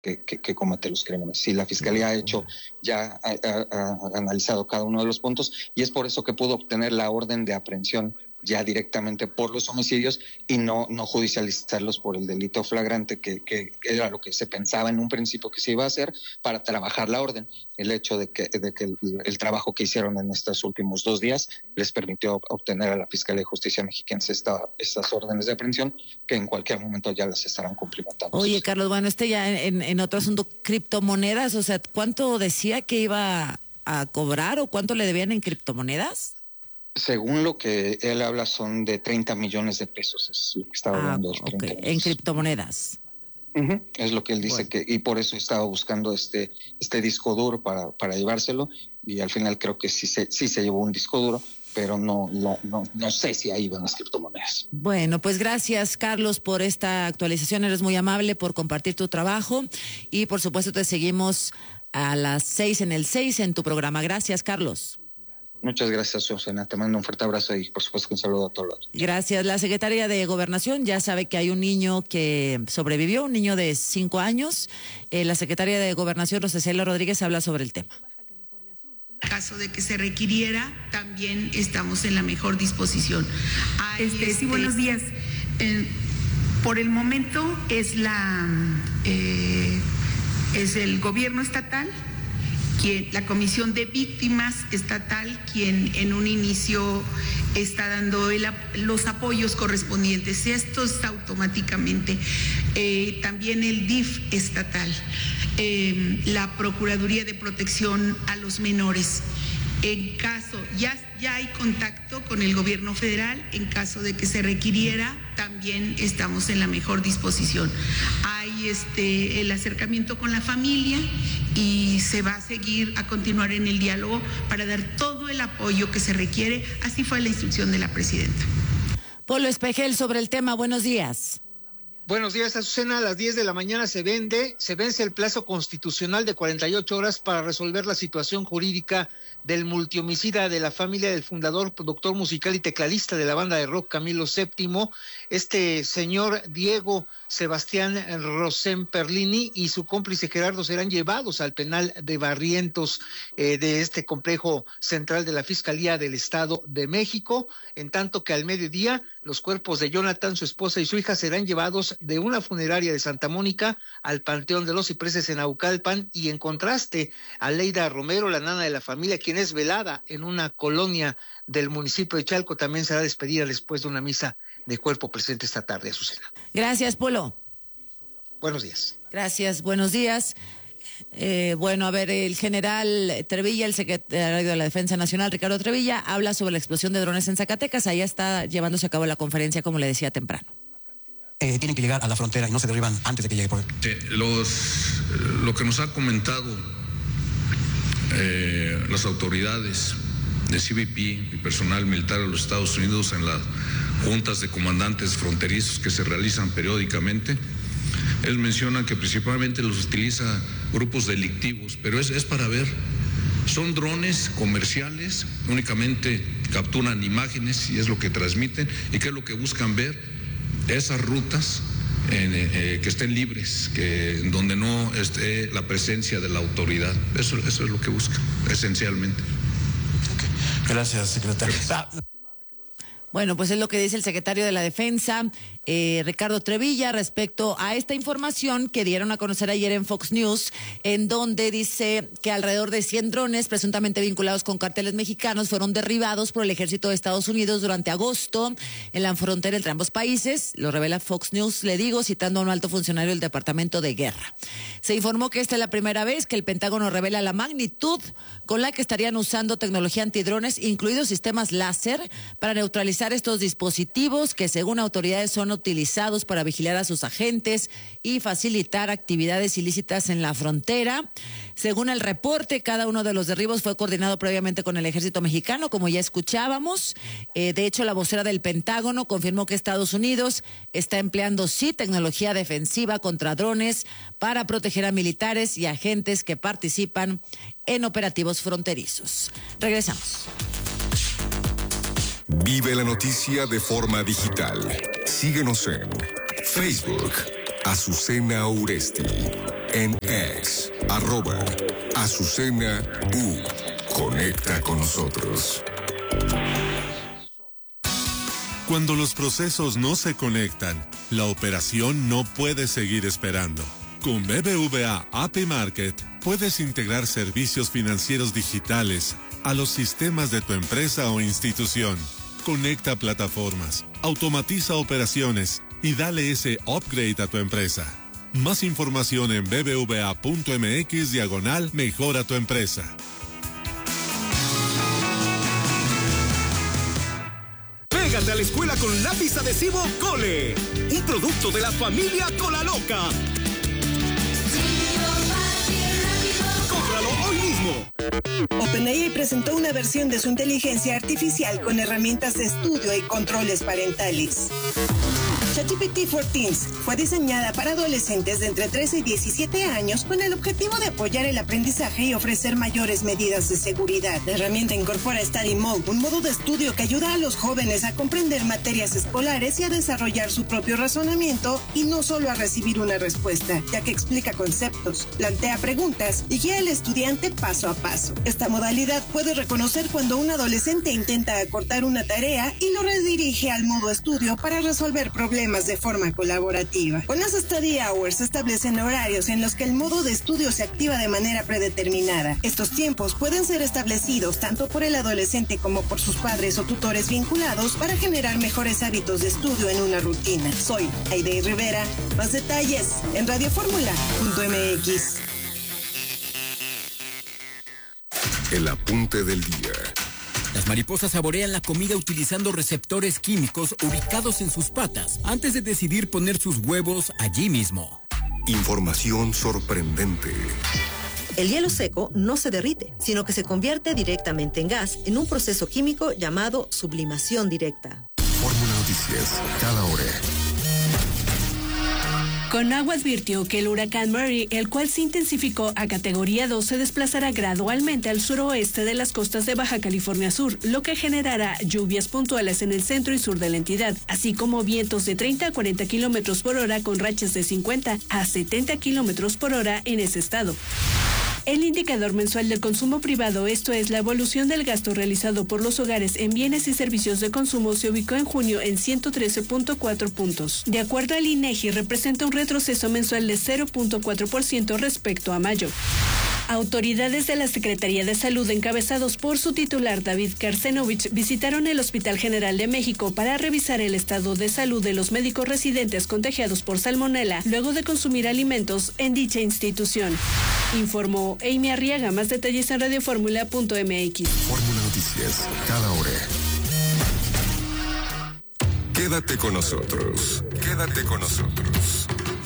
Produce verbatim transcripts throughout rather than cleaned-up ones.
que, que, que comete los crímenes. Sí, la Fiscalía ha hecho, ya ha, ha, ha analizado cada uno de los puntos y es por eso que pudo obtener la orden de aprehensión ya directamente por los homicidios y no, no judicializarlos por el delito flagrante, que, que era lo que se pensaba en un principio que se iba a hacer para trabajar la orden. El hecho de que, de que el, el trabajo que hicieron en estos últimos dos días les permitió obtener a la Fiscalía de Justicia Mexiquense esta, estas órdenes de aprehensión que en cualquier momento ya las estarán cumplimentando. Oye, Carlos, bueno, este ya en, en otro asunto, criptomonedas, o sea, ¿cuánto decía que iba a cobrar o cuánto le debían en criptomonedas? Según lo que él habla, son de treinta millones de pesos, es lo que estaba ah, hablando. Okay. En criptomonedas. Uh-huh. Es lo que él dice, bueno. que y por eso estaba buscando este este disco duro para, para llevárselo, y al final creo que sí se, sí se llevó un disco duro, pero no, no, no, no sé si ahí van las criptomonedas. Bueno, pues gracias, Carlos, por esta actualización, eres muy amable por compartir tu trabajo, y por supuesto te seguimos a las seis en el seis en tu programa. Gracias, Carlos. Muchas gracias, Susana. Te mando un fuerte abrazo y, por supuesto, un saludo a todos. Gracias. La secretaria de Gobernación ya sabe que hay un niño que sobrevivió, un niño de cinco años. Eh, la secretaria de Gobernación, Rosa Isela Rodríguez, habla sobre el tema. En caso de que se requiriera, también estamos en la mejor disposición. Hay este, este, sí, buenos días. Eh, por el momento es la eh, es el gobierno estatal, quien, la Comisión de Víctimas Estatal, quien en un inicio está dando el, los apoyos correspondientes. Esto está automáticamente. Eh, también el D I F estatal, eh, la Procuraduría de Protección a los Menores. En caso, ya, ya hay contacto con el gobierno federal, en caso de que se requiriera, también estamos en la mejor disposición. Hay este, el acercamiento con la familia y se va a seguir, a continuar en el diálogo para dar todo el apoyo que se requiere. Así fue la instrucción de la presidenta. Polo Espejel, sobre el tema, buenos días. Buenos días, Azucena. A las diez de la mañana se vende, se vence el plazo constitucional de cuarenta y ocho horas para resolver la situación jurídica del multihomicida de la familia del fundador, productor musical y tecladista de la banda de rock Camilo séptimo, este señor Diego Sebastián Rosén Perlini y su cómplice Gerardo serán llevados al penal de Barrientos eh, de este complejo central de la Fiscalía del Estado de México, en tanto que al mediodía los cuerpos de Jonathan, su esposa y su hija serán llevados de una funeraria de Santa Mónica al Panteón de los Cipreses en Naucalpan, y en contraste a Leida Romero, la nana de la familia, quien es velada en una colonia del municipio de Chalco, también será despedida después de una misa de cuerpo presente esta tarde, Azucena. Gracias, Polo. Buenos días. Gracias, buenos días. Eh, bueno, a ver, el general Trevilla, el secretario de la Defensa Nacional, Ricardo Trevilla, habla sobre la explosión de drones en Zacatecas. Allá está llevándose a cabo la conferencia, como le decía temprano. Eh, tienen que llegar a la frontera y no se derriban antes de que llegue. Por... Eh, los, lo que nos ha comentado eh, las autoridades de C B P y personal militar de los Estados Unidos en las juntas de comandantes fronterizos que se realizan periódicamente, ellos mencionan que principalmente los utiliza grupos delictivos, pero es, es para ver, son drones comerciales, únicamente capturan imágenes y es lo que transmiten, y qué es lo que buscan ver, esas rutas en, eh, que estén libres, que donde no esté la presencia de la autoridad. Eso, eso es lo que buscan, esencialmente. Okay. Gracias, secretario. Ah. Bueno, pues es lo que dice el secretario de la Defensa, eh, Ricardo Trevilla, respecto a esta información que dieron a conocer ayer en Fox News, en donde dice que alrededor de cien drones presuntamente vinculados con cárteles mexicanos fueron derribados por el ejército de Estados Unidos durante agosto en la frontera entre ambos países. Lo revela Fox News, le digo, citando a un alto funcionario del Departamento de Guerra. Se informó que esta es la primera vez que el Pentágono revela la magnitud con la que estarían usando tecnología antidrones, incluidos sistemas láser, para neutralizar estos dispositivos que, según autoridades, son utilizados para vigilar a sus agentes y facilitar actividades ilícitas en la frontera. Según el reporte, cada uno de los derribos fue coordinado previamente con el ejército mexicano, como ya escuchábamos. Eh, de hecho, la vocera del Pentágono confirmó que Estados Unidos está empleando, sí, tecnología defensiva contra drones para proteger a militares y agentes que participan en operativos fronterizos. Regresamos. Vive la noticia de forma digital. Síguenos en Facebook, Azucena Uresti. En X, arroba Azucena U. Conecta con nosotros. Cuando los procesos no se conectan, la operación no puede seguir esperando. Con B B V A A P I Market puedes integrar servicios financieros digitales a los sistemas de tu empresa o institución. Conecta plataformas, automatiza operaciones y dale ese upgrade a tu empresa. Más información en bbva.mx diagonal mejora tu empresa. Pégate a la escuela con lápiz adhesivo Cole, un producto de la familia Cola Loca. ¡Cómpralo hoy mismo! OpenAI presentó una versión de su inteligencia artificial con herramientas de estudio y controles parentales. ChatGPT for Teens fue diseñada para adolescentes de entre trece y diecisiete años con el objetivo de apoyar el aprendizaje y ofrecer mayores medidas de seguridad. La herramienta incorpora Study Mode, un modo de estudio que ayuda a los jóvenes a comprender materias escolares y a desarrollar su propio razonamiento y no solo a recibir una respuesta, ya que explica conceptos, plantea preguntas y guía al estudiante paso a paso. Esta modalidad puede reconocer cuando un adolescente intenta acortar una tarea y lo redirige al modo estudio para resolver problemas de forma colaborativa. Con las Study Hours se establecen horarios en los que el modo de estudio se activa de manera predeterminada. Estos tiempos pueden ser establecidos tanto por el adolescente como por sus padres o tutores vinculados para generar mejores hábitos de estudio en una rutina. Soy Aide Rivera. Más detalles en radioformula punto m x. El apunte del día. Las mariposas saborean la comida utilizando receptores químicos ubicados en sus patas antes de decidir poner sus huevos allí mismo. Información sorprendente. El hielo seco no se derrite, sino que se convierte directamente en gas en un proceso químico llamado sublimación directa. Fórmula Noticias, cada hora. Conagua advirtió que el huracán Mary, el cual se intensificó a categoría dos, se desplazará gradualmente al suroeste de las costas de Baja California Sur, lo que generará lluvias puntuales en el centro y sur de la entidad, así como vientos de treinta a cuarenta kilómetros por hora con rachas de cincuenta a setenta kilómetros por hora en ese estado. El indicador mensual del consumo privado, esto es, la evolución del gasto realizado por los hogares en bienes y servicios de consumo, se ubicó en junio en ciento trece punto cuatro puntos. De acuerdo al INEGI, representa un retroceso mensual de cero punto cuatro por ciento respecto a mayo. Autoridades de la Secretaría de Salud, encabezados por su titular David Karsenovich, visitaron el Hospital General de México para revisar el estado de salud de los médicos residentes contagiados por salmonela luego de consumir alimentos en dicha institución. Informó Amy Arriaga. Más detalles en radioformula punto m x. Fórmula Noticias, cada hora. Quédate con nosotros. Quédate con nosotros.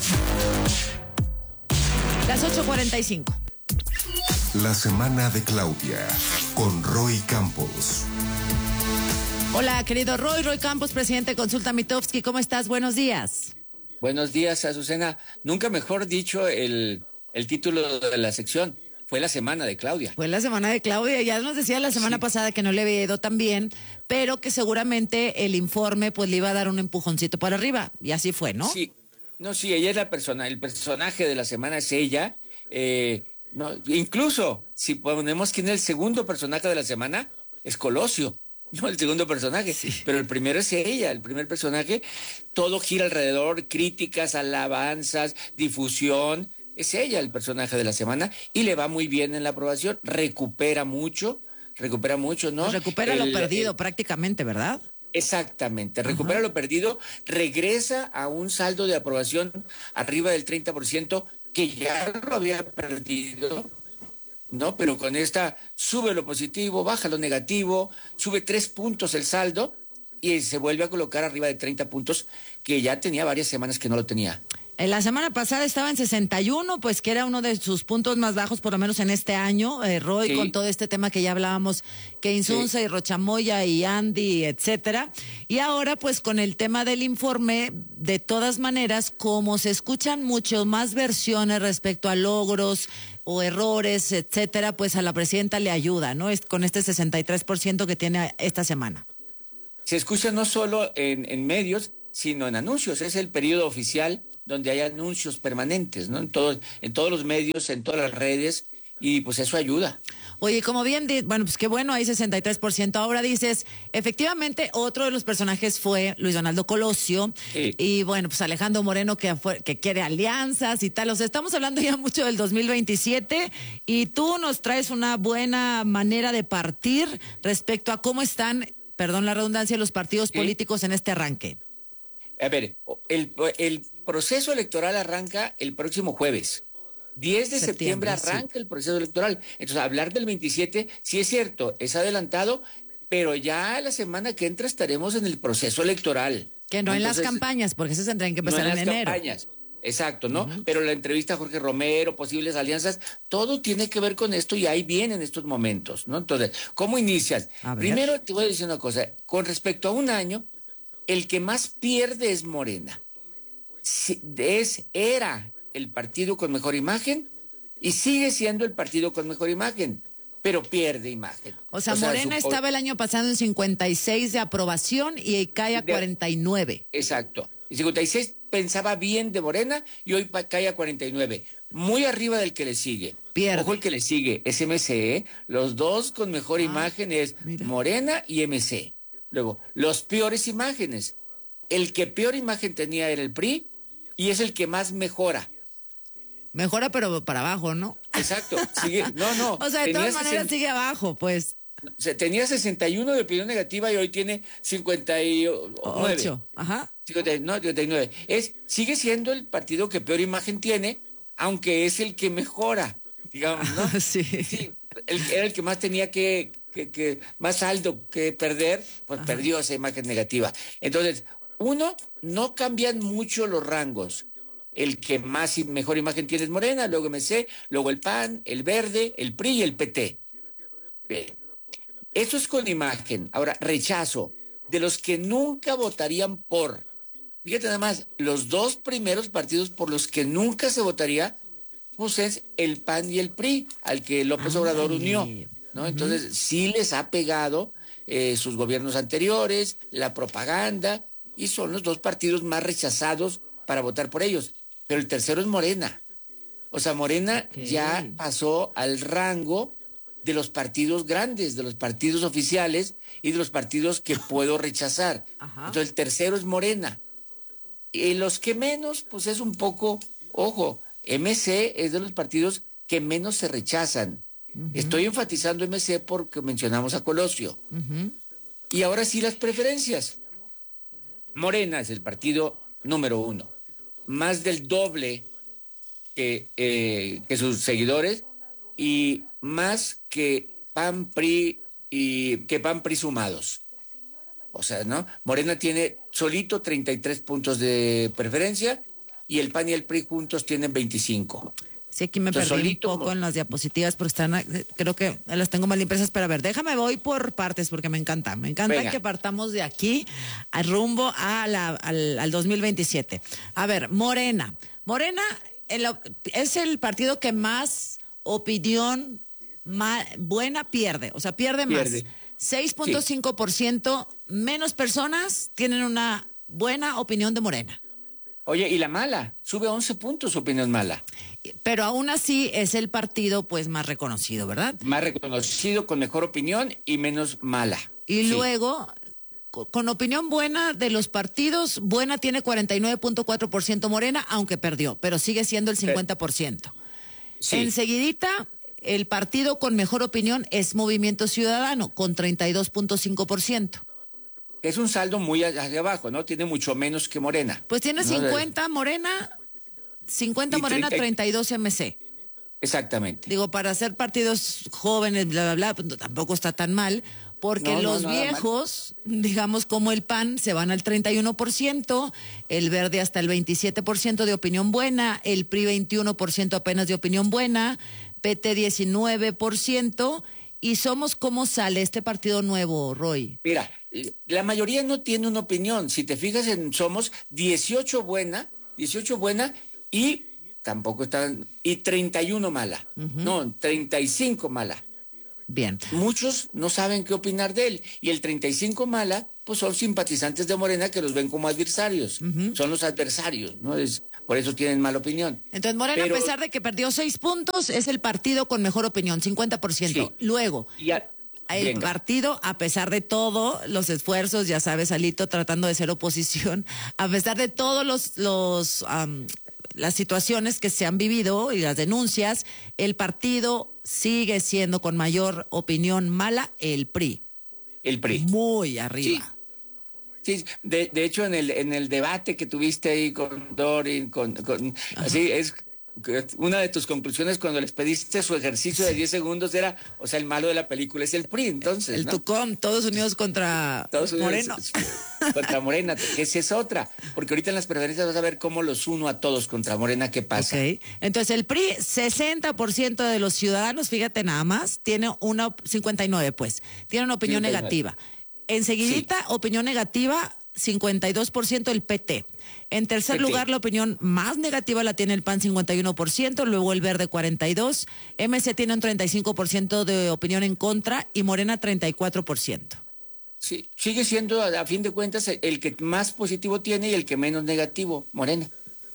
Las ocho cuarenta y cinco. La semana de Claudia, con Roy Campos. Hola, querido Roy, Roy Campos, presidente de Consulta Mitofsky, ¿cómo estás? Buenos días. Buenos días, Azucena. Nunca mejor dicho el, el título de la sección. Fue la semana de Claudia. Fue la semana de Claudia. Ya nos decía la semana sí. pasada que no le había ido tan bien, pero que seguramente el informe pues le iba a dar un empujoncito para arriba. Y así fue, ¿no? Sí. No, sí, ella es la persona, el personaje de la semana es ella. Eh, no, incluso, si ponemos quién es el segundo personaje de la semana, es Colosio. No, el segundo personaje, sí. Pero el primero es ella, el primer personaje. Todo gira alrededor, críticas, alabanzas, difusión. Es ella el personaje de la semana y le va muy bien en la aprobación. Recupera mucho, recupera mucho, ¿no? Pues recupera el, lo perdido el, prácticamente, ¿verdad? Exactamente, recupera Ajá. lo perdido, regresa a un saldo de aprobación arriba del treinta por ciento que ya lo había perdido, ¿no? Pero con esta sube lo positivo, baja lo negativo, sube tres puntos el saldo y se vuelve a colocar arriba de treinta puntos que ya tenía varias semanas que no lo tenía. La semana pasada estaba en sesenta y uno, pues que era uno de sus puntos más bajos, por lo menos en este año, eh, Roy, sí. con todo este tema que ya hablábamos, que Insunza sí. y Rochamoya y Andy, etcétera. Y ahora, pues con el tema del informe, de todas maneras, como se escuchan mucho más versiones respecto a logros o errores, etcétera, pues a la presidenta le ayuda, ¿no? Es con este sesenta y tres por ciento que tiene esta semana. Se escucha no solo en, en medios, sino en anuncios. Es el periodo oficial donde hay anuncios permanentes, ¿no? En todos, en todos los medios, en todas las redes, y pues eso ayuda. Oye, como bien, di- bueno, pues qué bueno, hay sesenta y tres por ciento. Ahora dices, efectivamente, otro de los personajes fue Luis Donaldo Colosio. Sí. Y bueno, pues Alejandro Moreno que, fue- que quiere alianzas y tal. O sea, estamos hablando ya mucho del dos mil veintisiete y tú nos traes una buena manera de partir respecto a cómo están, perdón la redundancia, los partidos Sí. políticos en este arranque. A ver, el, el proceso electoral arranca el próximo jueves. diez de septiembre, Septiembre, sí. arranca el proceso electoral. Entonces, hablar del veintisiete, sí es cierto, es adelantado, pero ya la semana que entra estaremos en el proceso electoral. Que no en las Entonces, campañas, porque esas tendrían que no empezar en en, las enero. campañas. Exacto, ¿no? Pero la entrevista a Jorge Romero, posibles alianzas, todo tiene que ver con esto y ahí vienen estos momentos, ¿no? Entonces, ¿cómo inicias? A ver. Primero te voy a decir una cosa, con respecto a un año, el que más pierde es Morena. Si- Es, era el partido con mejor imagen y sigue siendo el partido con mejor imagen, pero pierde imagen. O sea, Morena su- estaba el año pasado en cincuenta y seis de aprobación y cae a De- cuarenta y nueve. Exacto. Y cincuenta y seis pensaba bien de Morena y hoy pa- cae a cuarenta y nueve. Muy arriba del que le sigue. Pierde. Ojo, el que le sigue es M C, ¿eh? Los dos con mejor imagen es mira. Morena y M C. Luego, los peores imágenes. El que peor imagen tenía era el P R I y es el que más mejora. Mejora, pero para abajo, ¿no? Exacto. Sigue, no, no. O sea, de tenía todas maneras sesenta sigue abajo, pues. o sea, tenía sesenta y uno de opinión negativa y hoy tiene cincuenta y nueve. Ocho. Ajá. cincuenta, no, cincuenta y nueve. Es, sigue siendo el partido que peor imagen tiene, aunque es el que mejora, digamos, ¿no? Sí. Sí, el, era el que más tenía que, que, que más saldo que perder, pues perdió esa imagen negativa. Entonces, uno, no cambian mucho los rangos. El que más y mejor imagen tiene es Morena, luego M C, luego el P A N, el Verde, el P R I y el P T. Bien. Eso es con imagen. Ahora, rechazo. De los que nunca votarían por. Fíjate nada más, los dos primeros partidos por los que nunca se votaría, pues es el P A N y el P R I, al que López Obrador unió, ¿no? Entonces, sí les ha pegado eh, sus gobiernos anteriores, la propaganda, y son los dos partidos más rechazados para votar por ellos. Pero el tercero es Morena. O sea, Morena Ok. ya pasó al rango de los partidos grandes, de los partidos oficiales y de los partidos que puedo rechazar. Ajá. Entonces, el tercero es Morena. Y los que menos, pues es un poco, ojo, M C es de los partidos que menos se rechazan. Estoy enfatizando M C porque mencionamos a Colosio. Ujú. Y ahora sí las preferencias. Morena es el partido número uno. Más del doble que, eh, que sus seguidores y más que P A N, P R I y que P A N, P R I sumados. O sea, ¿no? Morena tiene solito treinta y tres puntos de preferencia y el P A N y el P R I juntos tienen veinticinco. Sí, aquí me Entonces, perdí solito, un poco mo- en las diapositivas porque están, eh, creo que las tengo mal impresas, pero a ver, déjame voy por partes porque me encanta. Me encanta Venga. que partamos de aquí al rumbo a la- al, al dos mil veintisiete. A ver, Morena. Morena en lo- es el partido que más opinión ma- buena pierde, o sea, pierde, Pierde. más. seis punto cinco por ciento menos personas tienen una buena opinión de Morena. Oye, y la mala, sube once puntos su opinión mala. Pero aún así es el partido pues más reconocido, ¿verdad? Más reconocido, con mejor opinión y menos mala. Y Sí. luego, co- con opinión buena de los partidos, buena tiene cuarenta y nueve punto cuatro por ciento Morena, aunque perdió, pero sigue siendo el cincuenta por ciento. Sí. Enseguidita, el partido con mejor opinión es Movimiento Ciudadano, con treinta y dos punto cinco por ciento. Es un saldo muy hacia abajo, ¿no? Tiene mucho menos que Morena. Pues tiene ¿no? cincuenta Morena, cincuenta Y Morena, treinta treinta y dos M C. Exactamente. Digo, para hacer partidos jóvenes, bla, bla, bla, pues, no, tampoco está tan mal, porque No, no, los nada mal. viejos, digamos como el P A N, se van al treinta y uno por ciento, el Verde hasta el veintisiete por ciento de opinión buena, el P R I veintiuno por ciento apenas de opinión buena, P T diecinueve por ciento, y Somos cómo sale este partido nuevo, Roy. Mira, eh, la mayoría no tiene una opinión. Si te fijas en Somos, dieciocho buena, dieciocho buena y tampoco están, y treinta y uno mala. No, treinta y cinco mala. Bien. Muchos no saben qué opinar de él. Y el treinta y cinco mala, pues son simpatizantes de Morena que los ven como adversarios. Son los adversarios, ¿no? Es por eso tienen mala opinión. Entonces, Morena, Pero, a pesar de que perdió seis puntos, es el partido con mejor opinión, cincuenta por ciento. Sí. Luego, ya, el venga. partido, a pesar de todo, los esfuerzos, ya sabes, Alito tratando de ser oposición, a pesar de todos los, los um, las situaciones que se han vivido y las denuncias, el partido sigue siendo con mayor opinión mala el P R I. El P R I. Muy arriba. Sí, sí. De, de hecho, en el en el debate que tuviste ahí con Dorin, con, con así es una de tus conclusiones cuando les pediste su ejercicio de diez segundos era, o sea, el malo de la película es el P R I, entonces, El ¿no? Tucón, todos unidos contra Todos unidos Moreno. Contra Morena, que esa es otra, porque ahorita en las preferencias vas a ver cómo los uno a todos contra Morena, ¿qué pasa? Ok, entonces el P R I, sesenta por ciento de los ciudadanos, fíjate nada más, tiene una, cincuenta y nueve pues, tiene una opinión cincuenta y nueve. negativa. Enseguidita, sí. Opinión negativa, cincuenta y dos por ciento el P T. En tercer P T. lugar, la opinión más negativa la tiene el P A N, cincuenta y uno por ciento, luego el Verde, cuarenta y dos por ciento, M C tiene un treinta y cinco por ciento de opinión en contra y Morena, treinta y cuatro por ciento. Sí, sigue siendo, a fin de cuentas, el que más positivo tiene y el que menos negativo, Morena.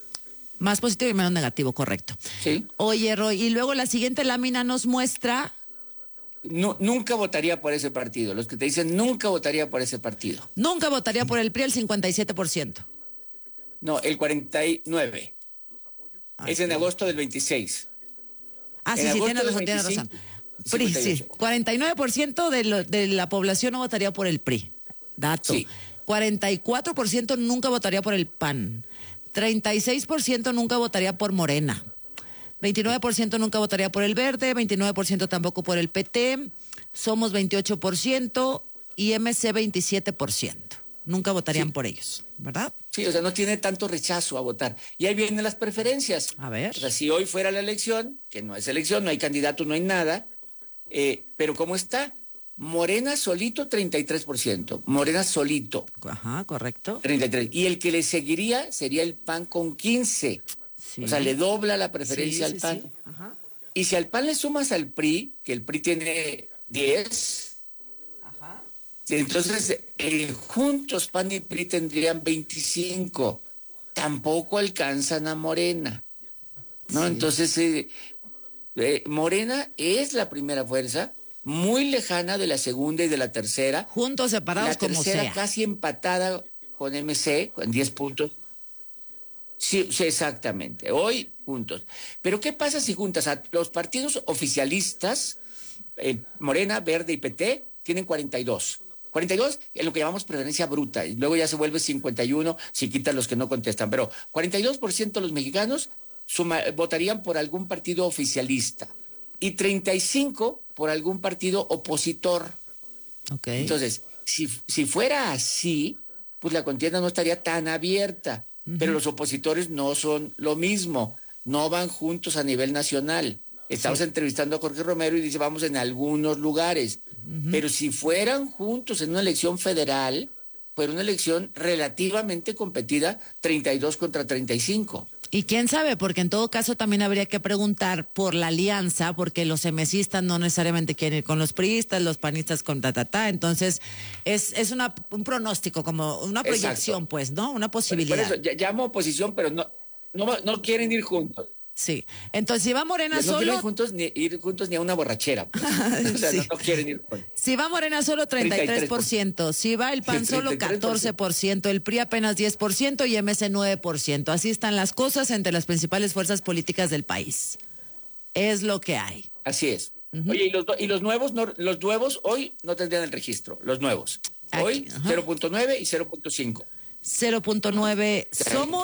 Más positivo y menos negativo, correcto. Sí. Oye, Roy, y luego la siguiente lámina nos muestra... No, nunca votaría por ese partido. Los que te dicen nunca votaría por ese partido. Nunca votaría por el P R I, el cincuenta y siete por ciento. No, el cuarenta y nueve. Ay, es en qué... agosto del veintiséis. Ah, sí, en sí, tienes del razón, tienes veinticinco, razón. P R I, sí. cuarenta y nueve por ciento de, lo, de la población no votaría por el P R I. Dato. Sí. cuarenta y cuatro por ciento nunca votaría por el P A N. treinta y seis por ciento nunca votaría por Morena. veintinueve por ciento nunca votaría por el Verde, veintinueve por ciento tampoco por el P T, Somos veintiocho por ciento y M C veintisiete por ciento. Nunca votarían sí. por ellos, ¿verdad? Sí, o sea, no tiene tanto rechazo a votar. Y ahí vienen las preferencias. A ver. O sea, si hoy fuera la elección, que no es elección, no hay candidato, no hay nada, eh, pero ¿cómo está? Morena solito, treinta y tres por ciento. Morena solito. Ajá, correcto. treinta y tres. Y el que le seguiría sería el P A N con quince. Sí. O sea, le dobla la preferencia sí, al P A N. Sí, sí. Ajá. Y si al P A N le sumas al P R I, que el P R I tiene diez, ajá. Entonces eh, juntos P A N y P R I tendrían veinticinco. Tampoco alcanzan a Morena, ¿no? Sí. Entonces, eh, eh, Morena es la primera fuerza, muy lejana de la segunda y de la tercera. Juntos, separados, la como sea. La tercera casi empatada con M C, con diez puntos. Sí, sí, exactamente. Hoy, juntos. Pero ¿qué pasa si juntas a los partidos oficialistas, eh, Morena, Verde y P T, tienen cuarenta y dos? cuarenta y dos es lo que llamamos preferencia bruta, y luego ya se vuelve cincuenta y uno si quitan los que no contestan. Pero cuarenta y dos por ciento de los mexicanos suma, votarían por algún partido oficialista y treinta y cinco por ciento por algún partido opositor. Okay. Entonces, si, si fuera así, pues la contienda no estaría tan abierta. Uh-huh. Pero los opositores no son lo mismo, no van juntos a nivel nacional. Estamos sí. entrevistando a Jorge Romero y dice, vamos en algunos lugares. Uh-huh. Pero si fueran juntos en una elección federal, fuera una elección relativamente competida, treinta y dos contra treinta y cinco. Y quién sabe, porque en todo caso también habría que preguntar por la alianza, porque los emesistas no necesariamente quieren ir con los priistas, los panistas con ta, ta, ta. Entonces, es, es una, un pronóstico, como una proyección, exacto. Pues, ¿no? Una posibilidad. Por eso, llamo oposición, pero no, no, no quieren ir juntos. Sí. Entonces, si va Morena no solo... No quieren ir juntos, ni, ir juntos ni a una borrachera. Pues. O sea, sí. no, no quieren ir juntos. Si va Morena solo, treinta y tres por ciento. Si va el P A N solo, catorce por ciento. El P R I apenas diez por ciento y M C nueve por ciento. Así están las cosas entre las principales fuerzas políticas del país. Es lo que hay. Así es. Uh-huh. Oye, y los, y los nuevos, no, los nuevos hoy no tendrían el registro. Los nuevos. Aquí, hoy, uh-huh. cero punto nueve y cero punto cinco. cero punto nueve somos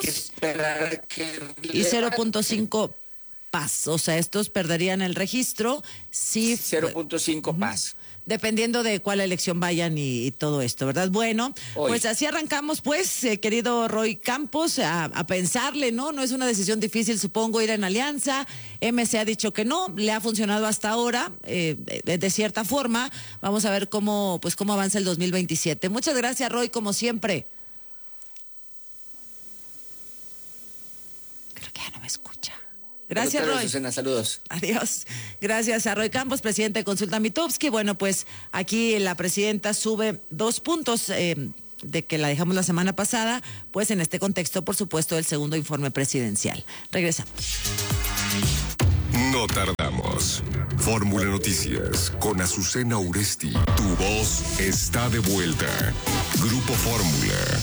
y cero punto cinco paz, o sea, estos perderían el registro si cero punto cinco uh-huh. paz. Dependiendo de cuál elección vayan y, y todo esto, ¿verdad? Bueno, Hoy. pues así arrancamos, pues, eh, querido Roy Campos, a, a pensarle, ¿no? No es una decisión difícil, supongo, ir en alianza. M C ha dicho que no, le ha funcionado hasta ahora, eh, de, de cierta forma. Vamos a ver cómo, pues, cómo avanza el dos mil veintisiete. Muchas gracias, Roy, como siempre. Creo que ya no me escucha. Gracias, Roy. Susana, saludos. Adiós. Gracias a Roy Campos, presidente de Consulta Mitofsky. Bueno, pues aquí la presidenta sube dos puntos. Eh, de que la dejamos la semana pasada, pues en este contexto, por supuesto, del segundo informe presidencial. Regresamos. No tardamos. Fórmula Noticias con Azucena Uresti. Tu voz está de vuelta. Grupo Fórmula.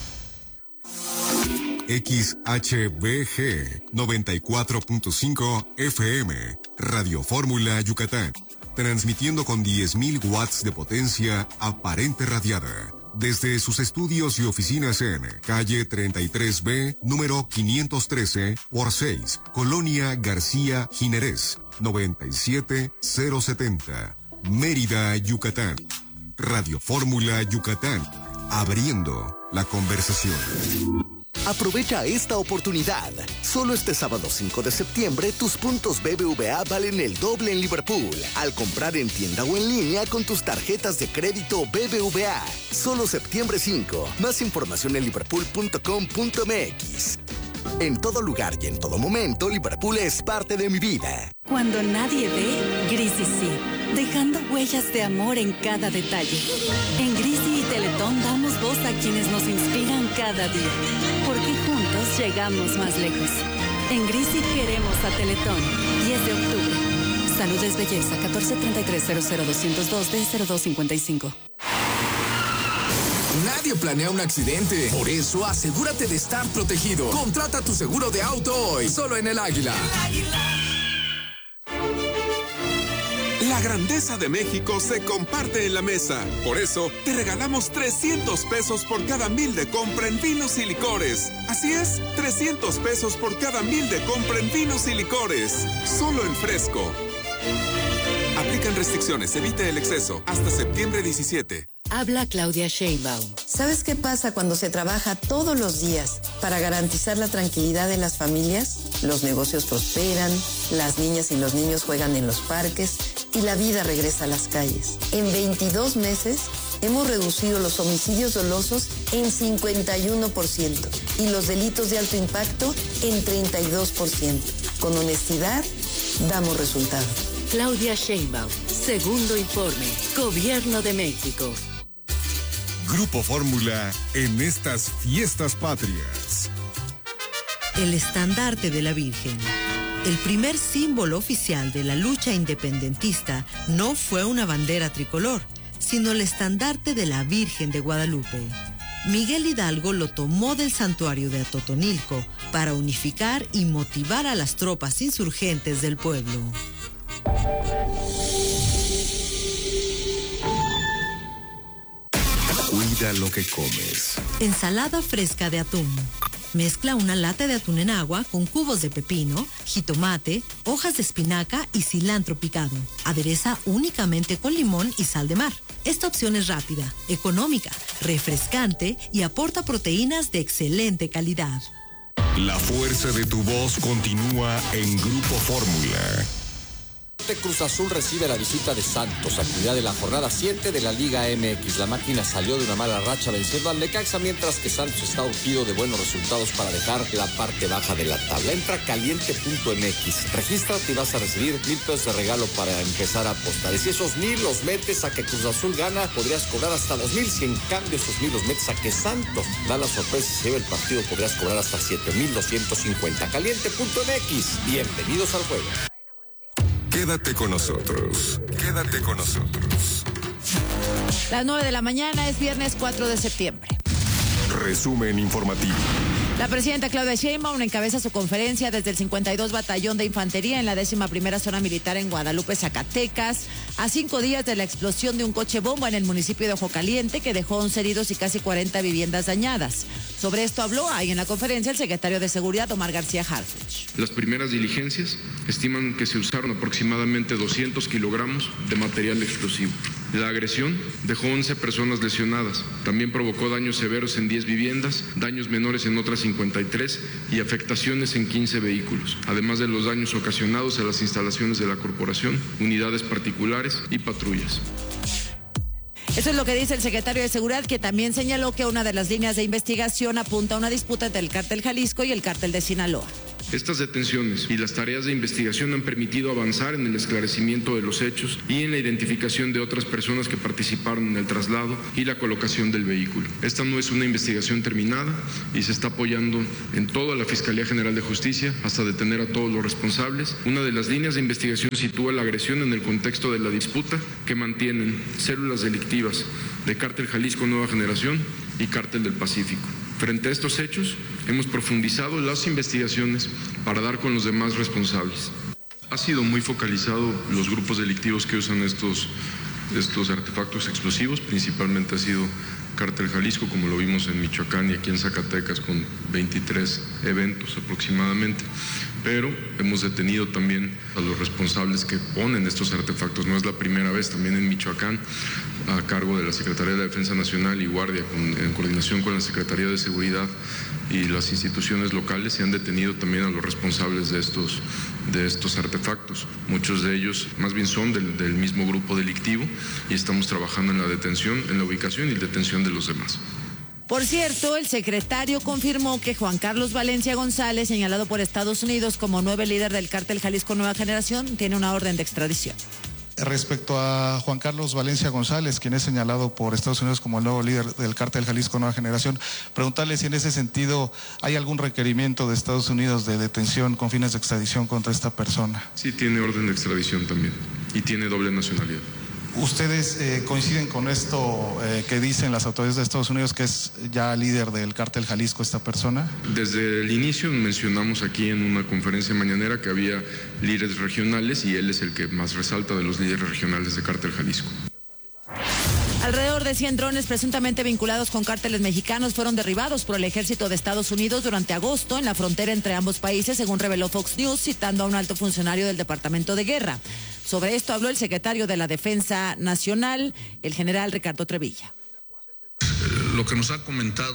X H B G noventa y cuatro punto cinco F M. Radio Fórmula Yucatán. Transmitiendo con diez mil watts de potencia aparente radiada. Desde sus estudios y oficinas en calle treinta y tres B, número quinientos trece por seis, Colonia García Jiménez, noventa y siete mil setenta, Mérida, Yucatán. Radio Fórmula Yucatán, abriendo la conversación. Aprovecha esta oportunidad. Solo este sábado cinco de septiembre, tus puntos B B V A valen el doble en Liverpool. Al comprar en tienda o en línea con tus tarjetas de crédito B B V A. Solo septiembre cinco. Más información en liverpool punto com punto m x. En todo lugar y en todo momento, Liverpool es parte de mi vida. Cuando nadie ve, Grisi sí. Dejando huellas de amor en cada detalle. En Grisi y Teletón damos voz a quienes nos inspiran cada día. Porque juntos llegamos más lejos. En Grisi queremos a Teletón. diez de octubre. Salud es belleza. catorce treinta y tres cero cero doscientos dos D cero dos cincuenta y cinco. Nadie planea un accidente. Por eso, asegúrate de estar protegido. Contrata tu seguro de auto hoy. Solo en El Águila. El Águila. La grandeza de México se comparte en la mesa. Por eso, te regalamos trescientos pesos por cada mil de compra en vinos y licores. Así es, trescientos pesos por cada mil de compra en vinos y licores. Solo en Fresco. Aplican restricciones, evite el exceso. Hasta septiembre diecisiete. Habla Claudia Sheinbaum. ¿Sabes qué pasa cuando se trabaja todos los días para garantizar la tranquilidad de las familias? Los negocios prosperan, las niñas y los niños juegan en los parques y la vida regresa a las calles. En veintidós meses hemos reducido los homicidios dolosos en cincuenta y uno por ciento y los delitos de alto impacto en treinta y dos por ciento. Con honestidad, damos resultados. Claudia Sheinbaum, segundo informe, Gobierno de México. Grupo Fórmula en estas fiestas patrias. El estandarte de la Virgen. El primer símbolo oficial de la lucha independentista no fue una bandera tricolor, sino el estandarte de la Virgen de Guadalupe. Miguel Hidalgo lo tomó del santuario de Atotonilco para unificar y motivar a las tropas insurgentes del pueblo. Cuida lo que comes. Ensalada fresca de atún. Mezcla una lata de atún en agua con cubos de pepino, jitomate, hojas de espinaca y cilantro picado. Adereza únicamente con limón y sal de mar. Esta opción es rápida, económica, refrescante y aporta proteínas de excelente calidad. La fuerza de tu voz continúa en Grupo Fórmula. Cruz Azul recibe la visita de Santos, actividad de la jornada siete de la Liga M X. La máquina salió de una mala racha venciendo al Necaxa, mientras que Santos está urgido de buenos resultados para dejar la parte baja de la tabla. Entra a caliente punto m x, regístrate y vas a recibir mil pesos de regalo para empezar a apostar. Y si esos mil los metes a que Cruz Azul gana, podrías cobrar hasta dos mil. Si en cambio esos mil los metes a que Santos da la sorpresa y se lleva el partido, podrías cobrar hasta siete mil doscientos cincuenta. caliente punto m x, bienvenidos al juego. Quédate con nosotros, quédate con nosotros. Las nueve de la mañana, es viernes cuatro de septiembre. Resumen informativo. La presidenta Claudia Sheinbaum encabeza su conferencia desde el cincuenta y dos Batallón de Infantería en la décima primera Zona Militar en Guadalupe, Zacatecas, a cinco días de la explosión de un coche bomba en el municipio de Ojo Caliente que dejó once heridos y casi cuarenta viviendas dañadas. Sobre esto habló ahí en la conferencia el secretario de Seguridad, Omar García Harfuch. Las primeras diligencias estiman que se usaron aproximadamente doscientos kilogramos de material explosivo. La agresión dejó once personas lesionadas. También provocó daños severos en diez viviendas, daños menores en otras cincuenta y tres y afectaciones en quince vehículos, además de los daños ocasionados a las instalaciones de la corporación, unidades particulares y patrullas. Eso es lo que dice el secretario de Seguridad, que también señaló que una de las líneas de investigación apunta a una disputa entre el cártel Jalisco y el cártel de Sinaloa. Estas detenciones y las tareas de investigación han permitido avanzar en el esclarecimiento de los hechos y en la identificación de otras personas que participaron en el traslado y la colocación del vehículo. Esta no es una investigación terminada y se está apoyando en toda la Fiscalía General de Justicia hasta detener a todos los responsables. Una de las líneas de investigación sitúa la agresión en el contexto de la disputa que mantienen células delictivas de Cártel Jalisco Nueva Generación y Cártel del Pacífico. Frente a estos hechos, hemos profundizado las investigaciones para dar con los demás responsables. Ha sido muy focalizado los grupos delictivos que usan estos, estos artefactos explosivos, principalmente ha sido Cártel Jalisco, como lo vimos en Michoacán y aquí en Zacatecas con veintitrés eventos aproximadamente, pero hemos detenido también a los responsables que ponen estos artefactos. No es la primera vez, también en Michoacán, a cargo de la Secretaría de la Defensa Nacional y Guardia, con, en coordinación con la Secretaría de Seguridad y las instituciones locales, se han detenido también a los responsables de estos, de estos artefactos. Muchos de ellos más bien son del, del mismo grupo delictivo y estamos trabajando en la detención, en la ubicación y detención de los demás. Por cierto, el secretario confirmó que Juan Carlos Valencia González, señalado por Estados Unidos como nuevo líder del Cártel Jalisco Nueva Generación, tiene una orden de extradición. Respecto a Juan Carlos Valencia González, quien es señalado por Estados Unidos como el nuevo líder del Cártel Jalisco Nueva Generación, preguntarle si en ese sentido hay algún requerimiento de Estados Unidos de detención con fines de extradición contra esta persona. Sí, tiene orden de extradición también y tiene doble nacionalidad. ¿Ustedes eh, coinciden con esto eh, que dicen las autoridades de Estados Unidos, que es ya líder del Cártel Jalisco esta persona? Desde el inicio mencionamos aquí en una conferencia mañanera que había líderes regionales y él es el que más resalta de los líderes regionales de Cártel Jalisco. Alrededor de cien drones presuntamente vinculados con cárteles mexicanos fueron derribados por el ejército de Estados Unidos durante agosto en la frontera entre ambos países, según reveló Fox News, citando a un alto funcionario del Departamento de Guerra. Sobre esto habló el secretario de la Defensa Nacional, el general Ricardo Trevilla. Lo que nos ha comentado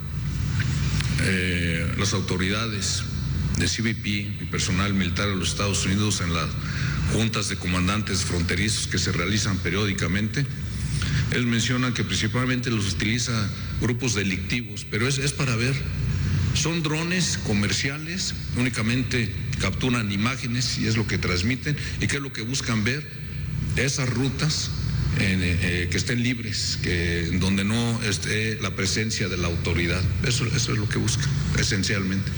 eh, las autoridades de C B P y personal militar de los Estados Unidos en las juntas de comandantes fronterizos que se realizan periódicamente, él menciona que principalmente los utiliza grupos delictivos, pero es, es para ver, son drones comerciales, únicamente capturan imágenes y es lo que transmiten, y que es lo que buscan ver, esas rutas en, eh, que estén libres, que donde no esté la presencia de la autoridad. Eso, eso es lo que buscan, esencialmente.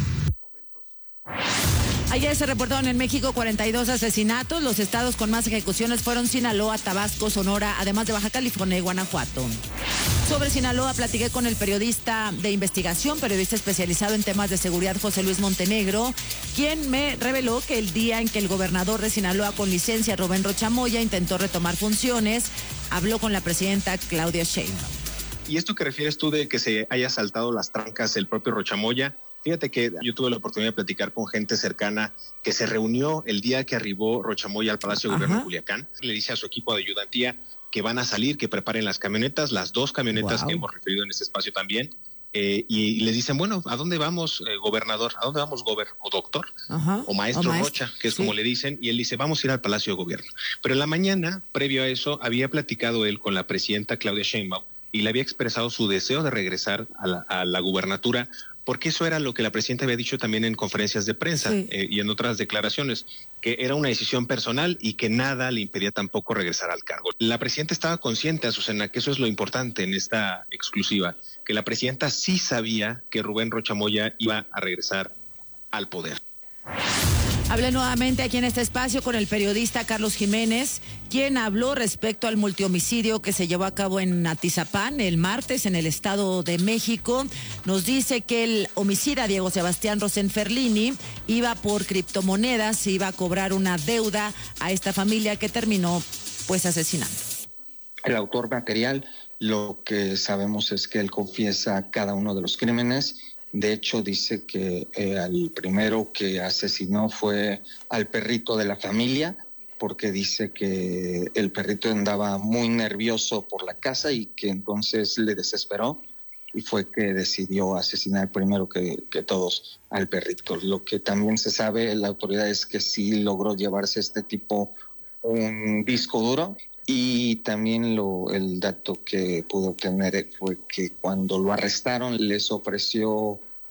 Ayer se reportaron en México cuarenta y dos asesinatos. Los estados con más ejecuciones fueron Sinaloa, Tabasco, Sonora, además de Baja California y Guanajuato. Sobre Sinaloa platiqué con el periodista de investigación, periodista especializado en temas de seguridad, José Luis Montenegro, quien me reveló que el día en que el gobernador de Sinaloa con licencia, Rubén Rocha Moya, intentó retomar funciones, habló con la presidenta Claudia Sheinbaum. Y esto que refieres tú de que se haya saltado las trancas el propio Rocha Moya, fíjate que yo tuve la oportunidad de platicar con gente cercana que se reunió el día que arribó Rocha Moya al Palacio de Gobierno de Culiacán. Le dice a su equipo de ayudantía que van a salir, que preparen las camionetas, las dos camionetas wow. que hemos referido en este espacio también. Eh, y, y le dicen, bueno, ¿a dónde vamos, eh, gobernador? ¿A dónde vamos, gober? ¿O doctor? Ajá. O maestro o Rocha, que es sí. como le dicen. Y él dice, vamos a ir al Palacio de Gobierno. Pero en la mañana, previo a eso, había platicado él con la presidenta Claudia Sheinbaum y le había expresado su deseo de regresar a la, a la gubernatura, porque eso era lo que la presidenta había dicho también en conferencias de prensa sí. eh, y en otras declaraciones, que era una decisión personal y que nada le impedía tampoco regresar al cargo. La presidenta estaba consciente, Azucena, que eso es lo importante en esta exclusiva, que la presidenta sí sabía que Rubén Rocha Moya iba a regresar al poder. Hablé nuevamente aquí en este espacio con el periodista Carlos Jiménez, quien habló respecto al multihomicidio que se llevó a cabo en Atizapán el martes en el Estado de México. Nos dice que el homicida Diego Sebastián Rosenferlini iba por criptomonedas, iba a cobrar una deuda a esta familia que terminó pues asesinando. El autor material, lo que sabemos es que él confiesa cada uno de los crímenes. De hecho, dice que eh, al primero que asesinó fue al perrito de la familia, porque dice que el perrito andaba muy nervioso por la casa y que entonces le desesperó y fue que decidió asesinar primero que, que todos al perrito. Lo que también se sabe, la autoridad, es que sí logró llevarse este tipo un disco duro. Y también lo, el dato que pudo obtener fue que cuando lo arrestaron les ofreció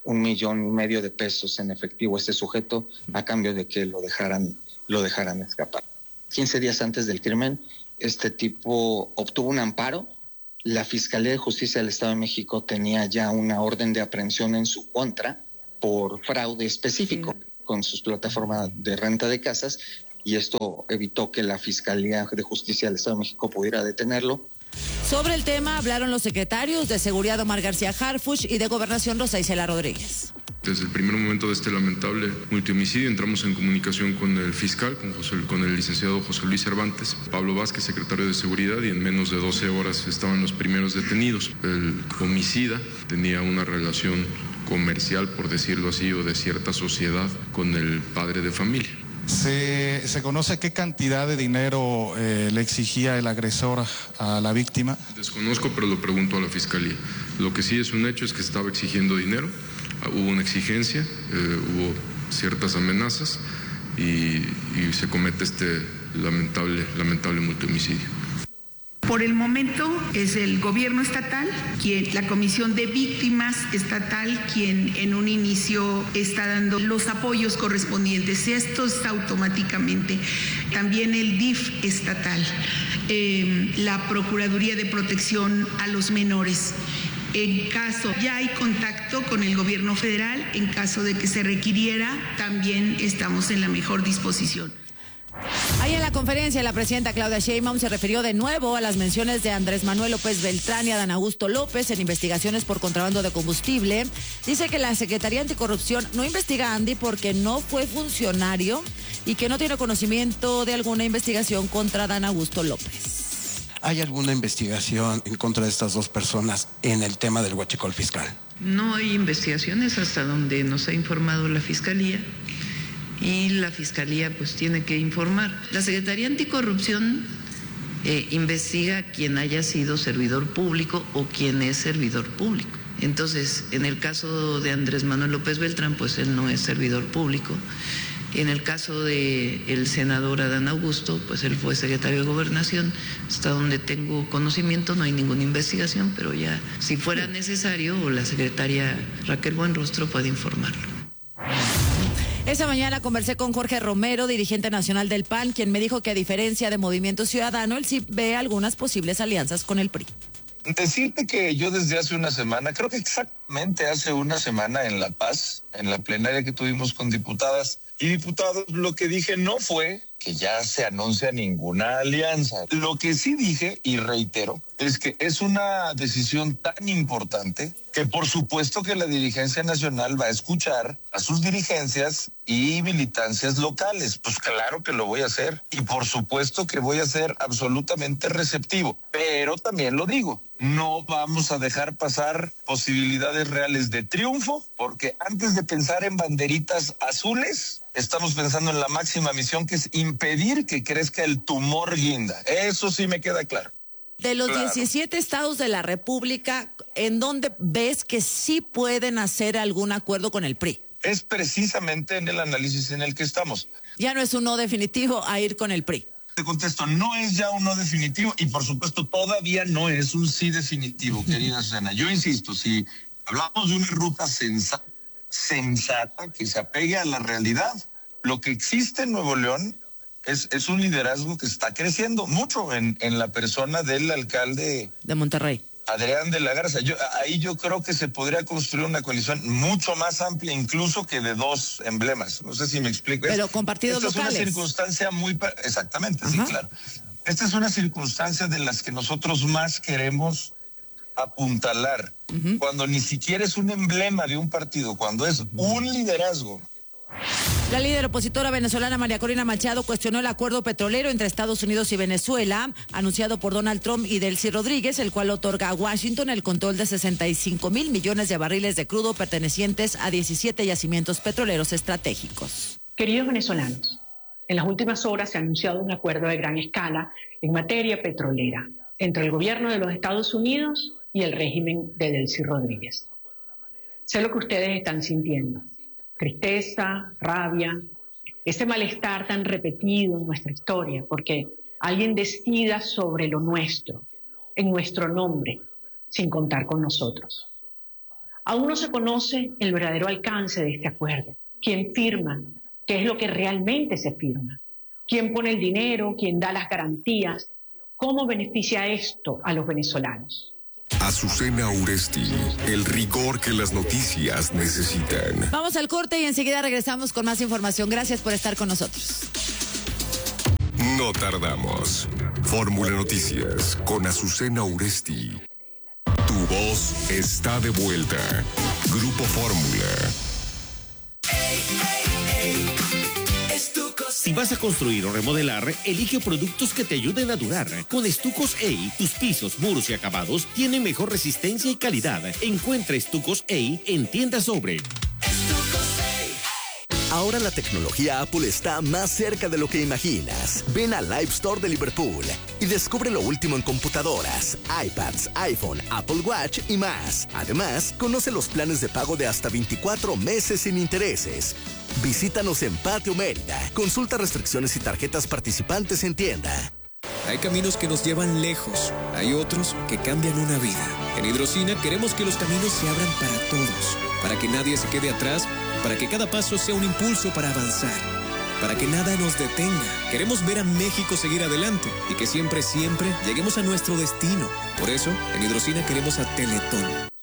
un millón y medio de pesos en efectivo a este sujeto a cambio de que lo dejaran, lo dejaran escapar. quince días antes del crimen, este tipo obtuvo un amparo. La Fiscalía de Justicia del Estado de México tenía ya una orden de aprehensión en su contra por fraude específico con sus plataformas de renta de casas, y esto evitó que la Fiscalía de Justicia del Estado de México pudiera detenerlo. Sobre el tema hablaron los secretarios de Seguridad Omar García Harfuch y de Gobernación Rosa Isela Rodríguez. Desde el primer momento de este lamentable multihomicidio entramos en comunicación con el fiscal, con, José, con el licenciado José Luis Cervantes, Pablo Vázquez, secretario de Seguridad, y en menos de doce horas estaban los primeros detenidos. El homicida tenía una relación comercial, por decirlo así, o de cierta sociedad con el padre de familia. ¿Se, se conoce qué cantidad de dinero eh, le exigía el agresor a la víctima? Desconozco, pero lo pregunto a la Fiscalía. Lo que sí es un hecho es que estaba exigiendo dinero, hubo una exigencia, eh, hubo ciertas amenazas y, y se comete este lamentable, lamentable multihomicidio. Por el momento es el gobierno estatal, quien, la Comisión de Víctimas Estatal, quien en un inicio está dando los apoyos correspondientes. Esto está automáticamente. También el D I F estatal, eh, la Procuraduría de Protección a los Menores. En caso, ya hay contacto con el gobierno federal, en caso de que se requiriera, también estamos en la mejor disposición. Ahí en la conferencia, la presidenta Claudia Sheinbaum se refirió de nuevo a las menciones de Andrés Manuel López Beltrán y Adán Augusto López en investigaciones por contrabando de combustible. Dice que la Secretaría Anticorrupción no investiga a Andy porque no fue funcionario y que no tiene conocimiento de alguna investigación contra Adán Augusto López. ¿Hay alguna investigación en contra de estas dos personas en el tema del huachicol fiscal? No hay investigaciones hasta donde nos ha informado la Fiscalía. Y la Fiscalía pues tiene que informar. La Secretaría Anticorrupción eh, investiga a quien haya sido servidor público o quien es servidor público. Entonces, en el caso de Andrés Manuel López Beltrán, pues él no es servidor público. En el caso del senador Adán Augusto, pues él fue secretario de Gobernación. Hasta donde tengo conocimiento no hay ninguna investigación, pero ya si fuera necesario, la secretaria Raquel Buenrostro puede informarlo. Esa mañana conversé con Jorge Romero, dirigente nacional del P A N, quien me dijo que a diferencia de Movimiento Ciudadano, él sí ve algunas posibles alianzas con el P R I. Decirte que yo desde hace una semana, creo que exactamente hace una semana en La Paz, en la plenaria que tuvimos con diputadas y diputados, lo que dije no fue que ya se anuncia ninguna alianza. Lo que sí dije, y reitero, es que es una decisión tan importante que por supuesto que la dirigencia nacional va a escuchar a sus dirigencias y militancias locales. Pues claro que lo voy a hacer y por supuesto que voy a ser absolutamente receptivo. Pero también lo digo, no vamos a dejar pasar posibilidades reales de triunfo, porque antes de pensar en banderitas azules, estamos pensando en la máxima misión, que es impedir que crezca el tumor guinda. Eso sí me queda claro. De los Claro. diecisiete estados de la República, ¿en dónde ves que sí pueden hacer algún acuerdo con el P R I? Es precisamente en el análisis en el que estamos. Ya no es un no definitivo a ir con el P R I. Te contesto, no es ya un no definitivo y por supuesto todavía no es un sí definitivo, querida Susana. Yo insisto, si hablamos de una ruta sensata, sensata que se apegue a la realidad, lo que existe en Nuevo León es, es un liderazgo que está creciendo mucho en, en la persona del alcalde de Monterrey, Adrián de la Garza. Yo, ahí yo creo que se podría construir una coalición mucho más amplia incluso que de dos emblemas. No sé si me explico. Pero Es- con partidos esta locales. Es una circunstancia muy... pa- Exactamente, sí, claro. Esta es una circunstancia de las que nosotros más queremos apuntalar. Cuando ni siquiera es un emblema de un partido, cuando es un liderazgo. La líder opositora venezolana María Corina Machado cuestionó el acuerdo petrolero entre Estados Unidos y Venezuela, anunciado por Donald Trump y Delcy Rodríguez, el cual otorga a Washington el control de sesenta y cinco mil millones de barriles de crudo pertenecientes a diecisiete yacimientos petroleros estratégicos. Queridos venezolanos, en las últimas horas se ha anunciado un acuerdo de gran escala en materia petrolera entre el gobierno de los Estados Unidos y el régimen de Delcy Rodríguez. Sé lo que ustedes están sintiendo: tristeza, rabia, ese malestar tan repetido en nuestra historia, porque alguien decida sobre lo nuestro, en nuestro nombre, sin contar con nosotros. Aún no se conoce el verdadero alcance de este acuerdo. ¿Quién firma? ¿Qué es lo que realmente se firma? ¿Quién pone el dinero? ¿Quién da las garantías? ¿Cómo beneficia esto a los venezolanos? Azucena Uresti, el rigor que las noticias necesitan. Vamos al corte y enseguida regresamos con más información. Gracias por estar con nosotros. No tardamos. Fórmula Noticias con Azucena Uresti. Tu voz está de vuelta. Grupo Fórmula. Si vas a construir o remodelar, elige productos que te ayuden a durar. Con Estucos A, tus pisos, muros y acabados tienen mejor resistencia y calidad. Encuentra Estucos A en Tiendas Sobre. Ahora la tecnología Apple está más cerca de lo que imaginas. Ven al Live Store de Liverpool y descubre lo último en computadoras, iPads, iPhone, Apple Watch y más. Además, conoce los planes de pago de hasta veinticuatro meses sin intereses. Visítanos en Patio Mérida. Consulta restricciones y tarjetas participantes en tienda. Hay caminos que nos llevan lejos, hay otros que cambian una vida. En Hidrocina queremos que los caminos se abran para todos, para que nadie se quede atrás, para que cada paso sea un impulso para avanzar, para que nada nos detenga. Queremos ver a México seguir adelante y que siempre, siempre lleguemos a nuestro destino. Por eso, en Hidrocina queremos a Teletón.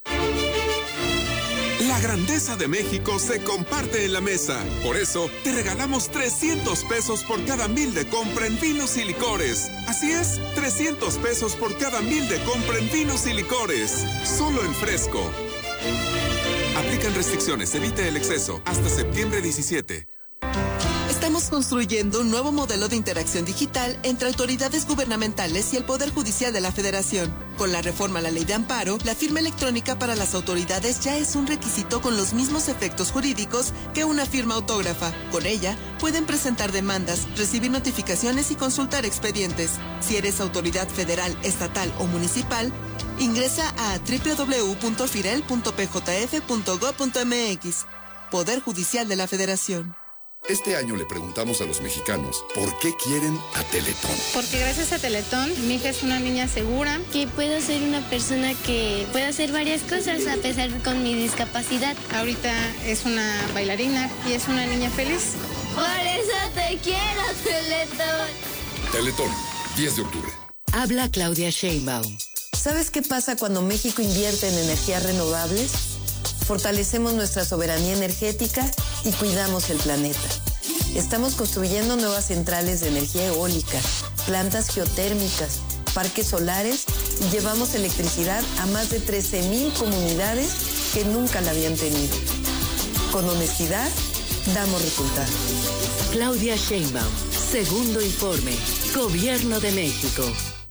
La grandeza de México se comparte en la mesa. Por eso, te regalamos trescientos pesos por cada mil de compra en vinos y licores. Así es, trescientos pesos por cada mil de compra en vinos y licores. Solo en Fresco. Aplican restricciones, evite el exceso. Hasta septiembre diecisiete. Estamos construyendo un nuevo modelo de interacción digital entre autoridades gubernamentales y el Poder Judicial de la Federación. Con la reforma a la Ley de Amparo, la firma electrónica para las autoridades ya es un requisito con los mismos efectos jurídicos que una firma autógrafa. Con ella, pueden presentar demandas, recibir notificaciones y consultar expedientes. Si eres autoridad federal, estatal o municipal, ingresa a doble u doble u doble u punto firel punto p j f punto gob punto m x. Poder Judicial de la Federación. Este año le preguntamos a los mexicanos por qué quieren a Teletón. Porque gracias a Teletón, mi hija es una niña segura. Que puedo ser una persona que puede hacer varias cosas a pesar de con mi discapacidad. Ahorita es una bailarina y es una niña feliz. Por eso te quiero, Teletón. Teletón, diez de octubre. Habla Claudia Sheinbaum. ¿Sabes qué pasa cuando México invierte en energías renovables? Fortalecemos nuestra soberanía energética y cuidamos el planeta. Estamos construyendo nuevas centrales de energía eólica, plantas geotérmicas, parques solares y llevamos electricidad a más de trece mil comunidades que nunca la habían tenido. Con honestidad, damos resultados. Claudia Sheinbaum, segundo informe, Gobierno de México.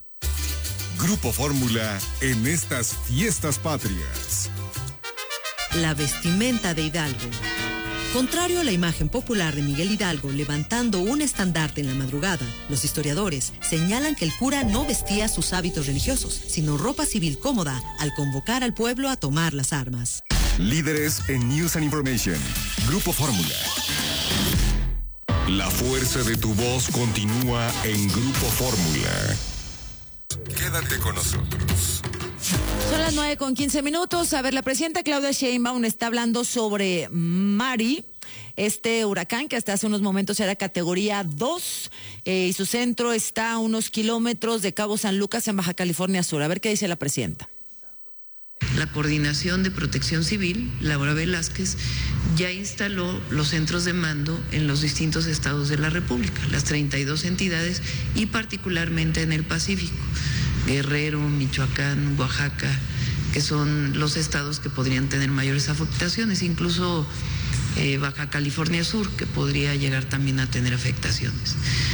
Grupo Fórmula en estas fiestas patrias. La vestimenta de Hidalgo. Contrario a la imagen popular de Miguel Hidalgo levantando un estandarte en la madrugada, los historiadores señalan que el cura no vestía sus hábitos religiosos, sino ropa civil cómoda al convocar al pueblo a tomar las armas. Líderes en News and Information. Grupo Fórmula. La fuerza de tu voz continúa en Grupo Fórmula. Quédate con nosotros. Son las nueve con quince minutos. A ver, la presidenta Claudia Sheinbaum está hablando sobre Mari, este huracán que hasta hace unos momentos era categoría dos eh, y su centro está a unos kilómetros de Cabo San Lucas en Baja California Sur. A ver qué dice la presidenta. La Coordinación de Protección Civil, Laura Velázquez, ya instaló los centros de mando en los distintos estados de la República, las treinta y dos entidades y particularmente en el Pacífico. Guerrero, Michoacán, Oaxaca, que son los estados que podrían tener mayores afectaciones, incluso eh, Baja California Sur, que podría llegar también a tener afectaciones.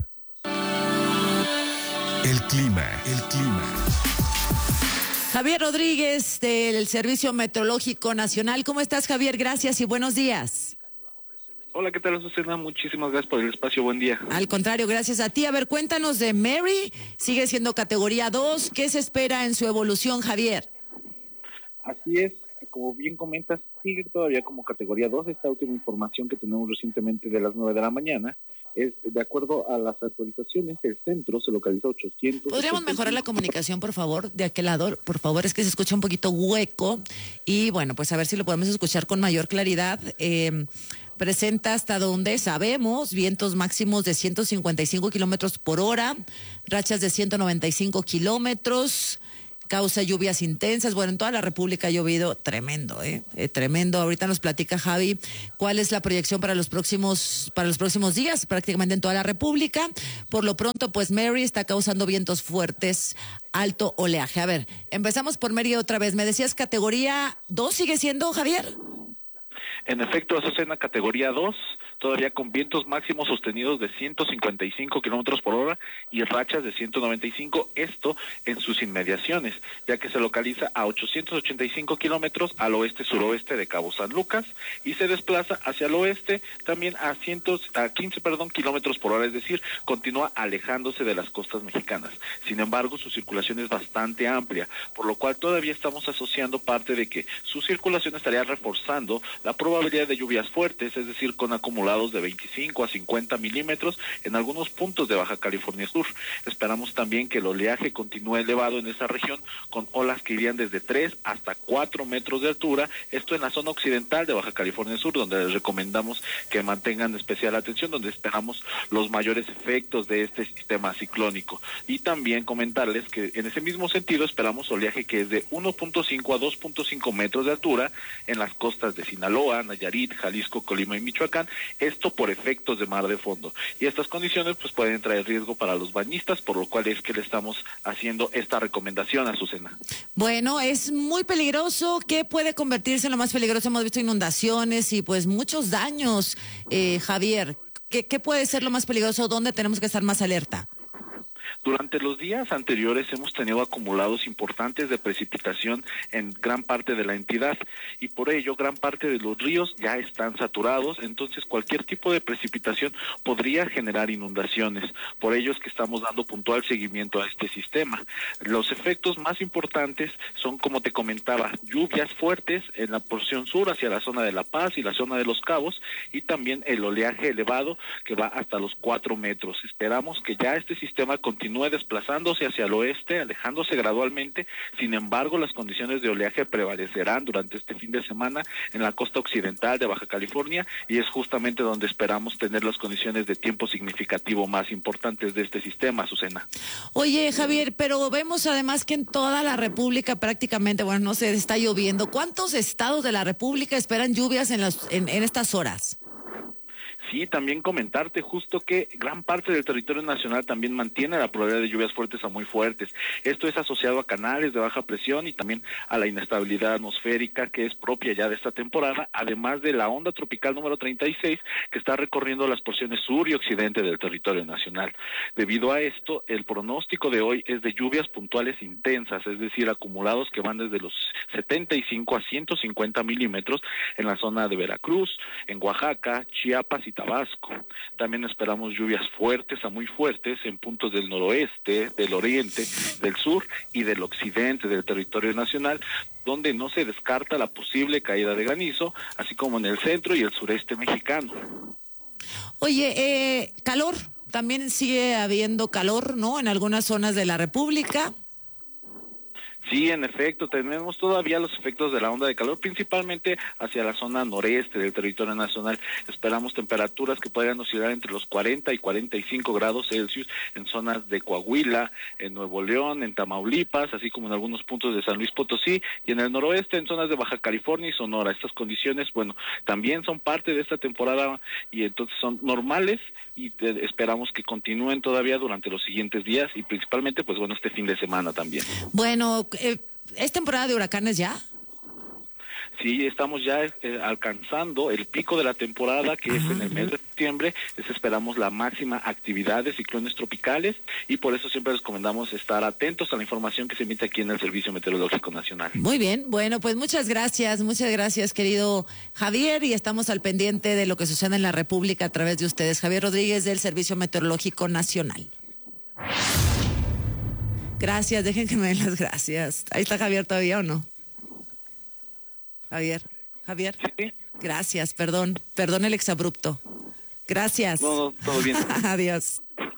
El clima, el clima. Javier Rodríguez, del Servicio Meteorológico Nacional. ¿Cómo estás, Javier? Gracias y buenos días. Hola, ¿qué tal, Susana? Muchísimas gracias por el espacio, buen día. Al contrario, gracias a ti. A ver, cuéntanos de Mary, sigue siendo categoría dos, ¿qué se espera en su evolución, Javier? Así es, como bien comentas, sigue todavía como categoría dos, esta última información que tenemos recientemente de las nueve de la mañana, Es, de acuerdo a las actualizaciones, el centro se localiza a ochocientos. ¿Podríamos mejorar la comunicación, por favor, de aquel lado? Por favor, es que se escucha un poquito hueco y bueno, pues a ver si lo podemos escuchar con mayor claridad. Eh, presenta hasta donde sabemos vientos máximos de ciento cincuenta y cinco kilómetros por hora, rachas de ciento noventa y cinco kilómetros. Causa lluvias intensas. Bueno, en toda la República ha llovido tremendo, ¿eh? Eh, tremendo. Ahorita nos platica Javi cuál es la proyección para los próximos para los próximos días, prácticamente en toda la República. Por lo pronto, pues Mary está causando vientos fuertes, alto oleaje. A ver, empezamos por Mary otra vez. Me decías categoría dos, ¿sigue siendo, Javier? En efecto, Azucena, categoría dos, todavía con vientos máximos sostenidos de ciento cincuenta y cinco kilómetros por hora y rachas de ciento noventa y cinco, esto en sus inmediaciones, ya que se localiza a ochocientos ochenta y cinco kilómetros al oeste-suroeste de Cabo San Lucas y se desplaza hacia el oeste también a, cientos, a quince perdón, kilómetros por hora, es decir, continúa alejándose de las costas mexicanas. Sin embargo, su circulación es bastante amplia, por lo cual todavía estamos asociando parte de que su circulación estaría reforzando la probabilidad probabilidad de lluvias fuertes, es decir, con acumulados de veinticinco a cincuenta milímetros en algunos puntos de Baja California Sur. Esperamos también que el oleaje continúe elevado en esa región, con olas que irían desde tres hasta cuatro metros de altura, esto en la zona occidental de Baja California Sur, donde les recomendamos que mantengan especial atención, donde esperamos los mayores efectos de este sistema ciclónico. Y también comentarles que en ese mismo sentido esperamos oleaje que es de uno punto cinco a dos punto cinco metros de altura en las costas de Sinaloa, Nayarit, Jalisco, Colima y Michoacán, esto por efectos de mar de fondo. Y estas condiciones pues pueden traer riesgo para los bañistas, por lo cual es que le estamos haciendo esta recomendación a Azucena. Bueno, es muy peligroso. ¿Qué puede convertirse en lo más peligroso? Hemos visto inundaciones y pues muchos daños, eh, Javier. ¿Qué, ¿Qué puede ser lo más peligroso? ¿Dónde tenemos que estar más alerta? Durante los días anteriores hemos tenido acumulados importantes de precipitación en gran parte de la entidad y por ello gran parte de los ríos ya están saturados, entonces cualquier tipo de precipitación podría generar inundaciones. Por ello es que estamos dando puntual seguimiento a este sistema. Los efectos más importantes son, como te comentaba, lluvias fuertes en la porción sur hacia la zona de La Paz y la zona de Los Cabos y también el oleaje elevado que va hasta los cuatro metros. Esperamos que ya este sistema continúe desplazándose hacia el oeste, alejándose gradualmente. Sin embargo, las condiciones de oleaje prevalecerán durante este fin de semana en la costa occidental de Baja California y es justamente donde esperamos tener las condiciones de tiempo significativo más importantes de este sistema, Azucena. Oye, Javier, pero vemos además que en toda la República prácticamente, bueno, no sé, está lloviendo. ¿Cuántos estados de la República esperan lluvias en, las, en, en estas horas? Sí, también comentarte justo que gran parte del territorio nacional también mantiene la probabilidad de lluvias fuertes a muy fuertes. Esto es asociado a canales de baja presión y también a la inestabilidad atmosférica que es propia ya de esta temporada, además de la onda tropical número treinta y seis que está recorriendo las porciones sur y occidente del territorio nacional. Debido a esto, el pronóstico de hoy es de lluvias puntuales intensas, es decir, acumulados que van desde los setenta y cinco a ciento cincuenta milímetros en la zona de Veracruz, en Oaxaca, Chiapas y Tabasco. También esperamos lluvias fuertes a muy fuertes en puntos del noroeste, del oriente, del sur y del occidente del territorio nacional, donde no se descarta la posible caída de granizo, así como en el centro y el sureste mexicano. Oye, eh, calor, también sigue habiendo calor, ¿no? En algunas zonas de la República. Sí, en efecto, tenemos todavía los efectos de la onda de calor, principalmente hacia la zona noreste del territorio nacional. Esperamos temperaturas que podrían oscilar entre los cuarenta y cuarenta y cinco grados Celsius en zonas de Coahuila, en Nuevo León, en Tamaulipas, así como en algunos puntos de San Luis Potosí, y en el noroeste, en zonas de Baja California y Sonora. Estas condiciones, bueno, también son parte de esta temporada y entonces son normales y te, esperamos que continúen todavía durante los siguientes días y principalmente, pues bueno, este fin de semana también. Bueno, eh, ¿es temporada de huracanes ya? Sí, estamos ya eh, alcanzando el pico de la temporada, que es en el mes de septiembre. Les esperamos la máxima actividad de ciclones tropicales y por eso siempre les recomendamos estar atentos a la información que se emite aquí en el Servicio Meteorológico Nacional. Muy bien, bueno, pues muchas gracias, muchas gracias, querido Javier, y estamos al pendiente de lo que sucede en la República a través de ustedes. Javier Rodríguez, del Servicio Meteorológico Nacional. Gracias, dejen que me den las gracias. Ahí está Javier todavía, ¿o no? Javier, Javier. Sí. Gracias, perdón, perdón el exabrupto. Gracias. No, no, todo bien. Adiós.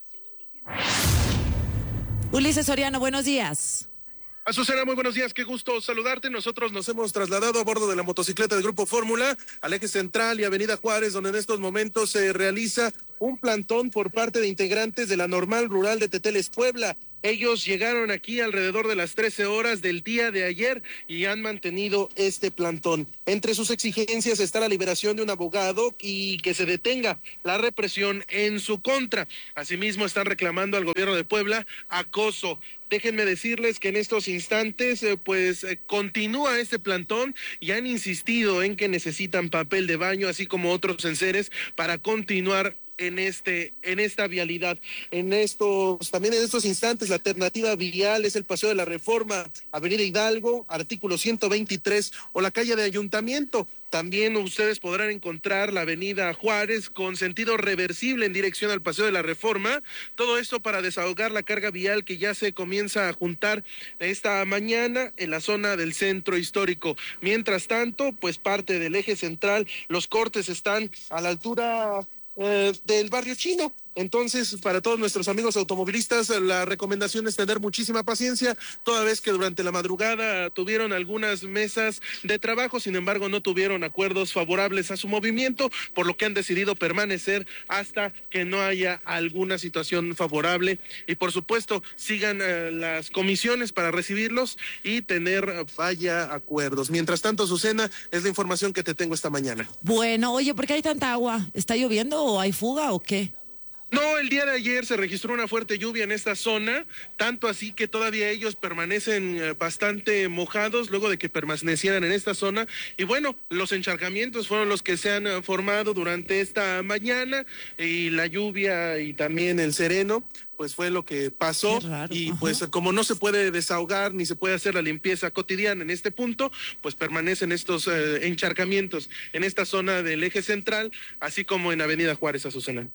Ulises Soriano, buenos días. Azucena, muy buenos días, qué gusto saludarte. Nosotros nos hemos trasladado a bordo de la motocicleta del Grupo Fórmula al eje central y Avenida Juárez, donde en estos momentos se realiza un plantón por parte de integrantes de la Normal Rural de Teteles, Puebla. Ellos llegaron aquí alrededor de las trece horas del día de ayer y han mantenido este plantón. Entre sus exigencias está la liberación de un abogado y que se detenga la represión en su contra. Asimismo, están reclamando al gobierno de Puebla acoso. Déjenme decirles que en estos instantes, eh, pues, eh, continúa este plantón y han insistido en que necesitan papel de baño, así como otros enseres, para continuar en este, en esta vialidad. En estos, también en estos instantes, la alternativa vial es el Paseo de la Reforma, Avenida Hidalgo, artículo ciento veintitrés, o la calle de Ayuntamiento. También ustedes podrán encontrar la Avenida Juárez con sentido reversible en dirección al Paseo de la Reforma. Todo esto para desahogar la carga vial que ya se comienza a juntar esta mañana en la zona del centro histórico. Mientras tanto, pues parte del eje central, los cortes están a la altura eh, del barrio chino. Entonces, para todos nuestros amigos automovilistas, la recomendación es tener muchísima paciencia, toda vez que durante la madrugada tuvieron algunas mesas de trabajo, sin embargo, no tuvieron acuerdos favorables a su movimiento, por lo que han decidido permanecer hasta que no haya alguna situación favorable. Y, por supuesto, sigan eh, las comisiones para recibirlos y tener, vaya, acuerdos. Mientras tanto, Azucena, es la información que te tengo esta mañana. Bueno, oye, ¿por qué hay tanta agua? ¿Está lloviendo o hay fuga o qué? No, el día de ayer se registró una fuerte lluvia en esta zona, tanto así que todavía ellos permanecen eh, bastante mojados luego de que permanecieran en esta zona. Y bueno, los encharcamientos fueron los que se han eh, formado durante esta mañana, y la lluvia y también el sereno, pues fue lo que pasó. Y Ajá. pues como no se puede desahogar ni se puede hacer la limpieza cotidiana en este punto, pues permanecen estos eh, encharcamientos en esta zona del eje central, así como en Avenida Juárez, Azucena.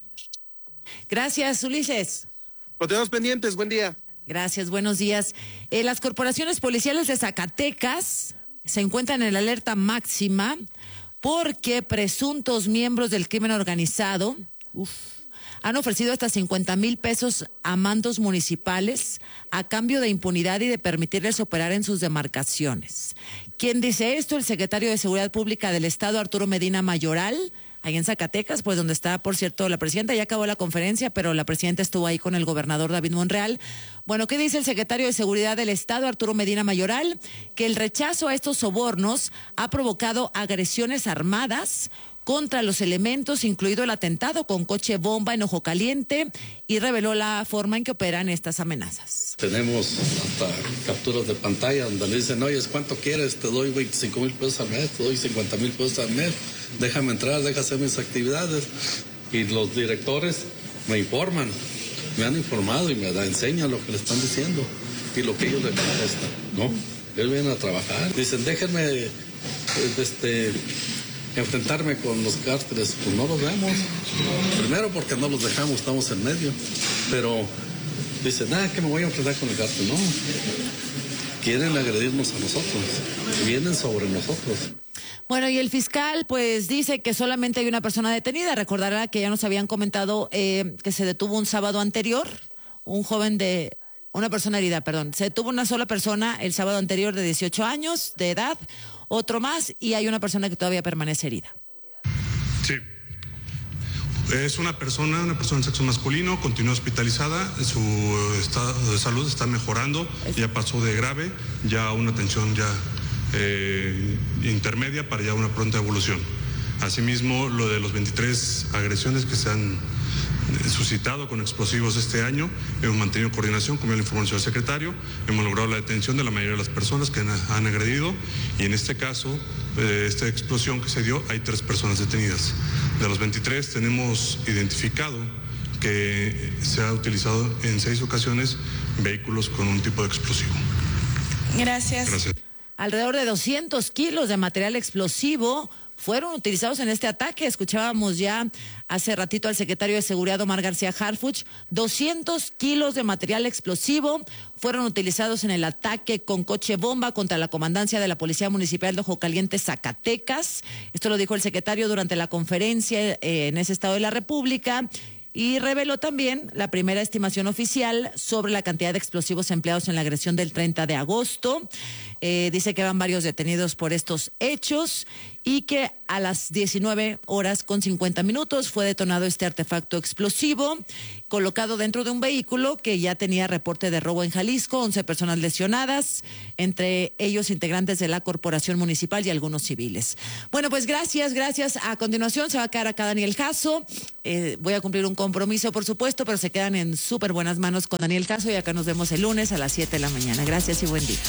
Gracias, Ulises. Continuamos pendientes, buen día. Gracias, buenos días. Eh, las corporaciones policiales de Zacatecas se encuentran en la alerta máxima porque presuntos miembros del crimen organizado uf, han ofrecido hasta cincuenta mil pesos a mandos municipales a cambio de impunidad y de permitirles operar en sus demarcaciones. ¿Quién dice esto? El secretario de Seguridad Pública del Estado, Arturo Medina Mayoral, ahí en Zacatecas, pues donde está, por cierto, la presidenta. Ya acabó la conferencia, pero la presidenta estuvo ahí con el gobernador David Monreal. Bueno, ¿qué dice el secretario de Seguridad del Estado, Arturo Medina Mayoral? Que el rechazo a estos sobornos ha provocado agresiones armadas contra los elementos, incluido el atentado con coche bomba en Ojo Caliente, y reveló la forma en que operan estas amenazas. Tenemos hasta capturas de pantalla donde le dicen, oye, ¿cuánto quieres? Te doy veinticinco mil pesos al mes, te doy cincuenta mil pesos al mes, déjame entrar, déjame hacer mis actividades. Y los directores me informan, me han informado y me da, enseñan lo que le están diciendo y lo que ellos le contestan, ¿no? Ellos vienen a trabajar, dicen, déjenme, este... enfrentarme con los cárteles, pues no los vemos. Primero porque no los dejamos, estamos en medio. Pero dicen, nada, que me voy a enfrentar con el cártel. No, quieren agredirnos a nosotros, vienen sobre nosotros. Bueno, y el fiscal pues dice que solamente hay una persona detenida. Recordará que ya nos habían comentado eh, que se detuvo un sábado anterior, un joven de... Una persona herida, perdón. Se detuvo una sola persona el sábado anterior de dieciocho años de edad, otro más, y hay una persona que todavía permanece herida. Sí. Es una persona, una persona de sexo masculino, continúa hospitalizada, su estado de salud está mejorando, ya pasó de grave, ya a una atención ya eh, intermedia para ya una pronta evolución. Asimismo, lo de los veintitrés agresiones que se han suscitado con explosivos este año, hemos mantenido coordinación, como ya le informó el señor secretario, hemos logrado la detención de la mayoría de las personas que han, han agredido, y en este caso, eh, esta explosión que se dio, hay tres personas detenidas. De los veintitrés tenemos identificado que se ha utilizado en seis ocasiones vehículos con un tipo de explosivo. Gracias. Gracias. Alrededor de doscientos kilos de material explosivo fueron utilizados en este ataque. Escuchábamos ya hace ratito al secretario de Seguridad, Omar García Harfuch. doscientos kilos de material explosivo fueron utilizados en el ataque con coche bomba contra la comandancia de la Policía Municipal de Ojo Caliente, Zacatecas. Esto lo dijo el secretario durante la conferencia eh, en ese estado de la República. Y reveló también la primera estimación oficial sobre la cantidad de explosivos empleados en la agresión del treinta de agosto. Eh, dice que van varios detenidos por estos hechos y que a las diecinueve horas con cincuenta minutos fue detonado este artefacto explosivo colocado dentro de un vehículo que ya tenía reporte de robo en Jalisco, once personas lesionadas, entre ellos integrantes de la corporación municipal y algunos civiles. Bueno, pues gracias, gracias. A continuación se va a quedar acá Daniel Caso. Eh, voy a cumplir un compromiso, por supuesto, pero se quedan en súper buenas manos con Daniel Caso y acá nos vemos el lunes a las siete de la mañana. Gracias y buen día.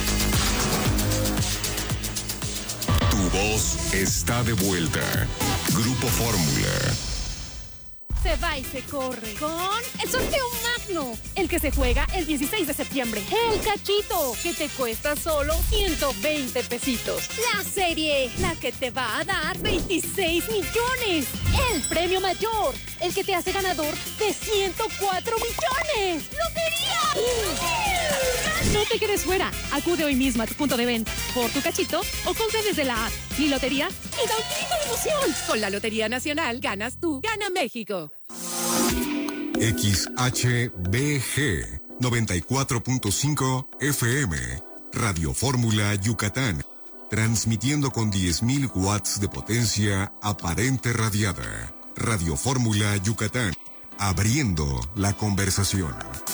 Tu voz está de vuelta. Grupo Fórmula. Se va y se corre con el sorteo magno, el que se juega el dieciséis de septiembre. El cachito, que te cuesta solo ciento veinte pesitos. La serie, la que te va a dar veintiséis millones. El premio mayor, el que te hace ganador de ciento cuatro millones. ¡Lotería! No te quedes fuera. Acude hoy mismo a tu punto de venta por tu cachito o compra desde la app. Mi lotería y da un grito de emoción. Con la Lotería Nacional ganas tú, gana México. X H B G noventa y cuatro punto cinco F M, Radio Fórmula Yucatán, transmitiendo con diez mil watts de potencia aparente radiada. Radio Fórmula Yucatán, abriendo la conversación.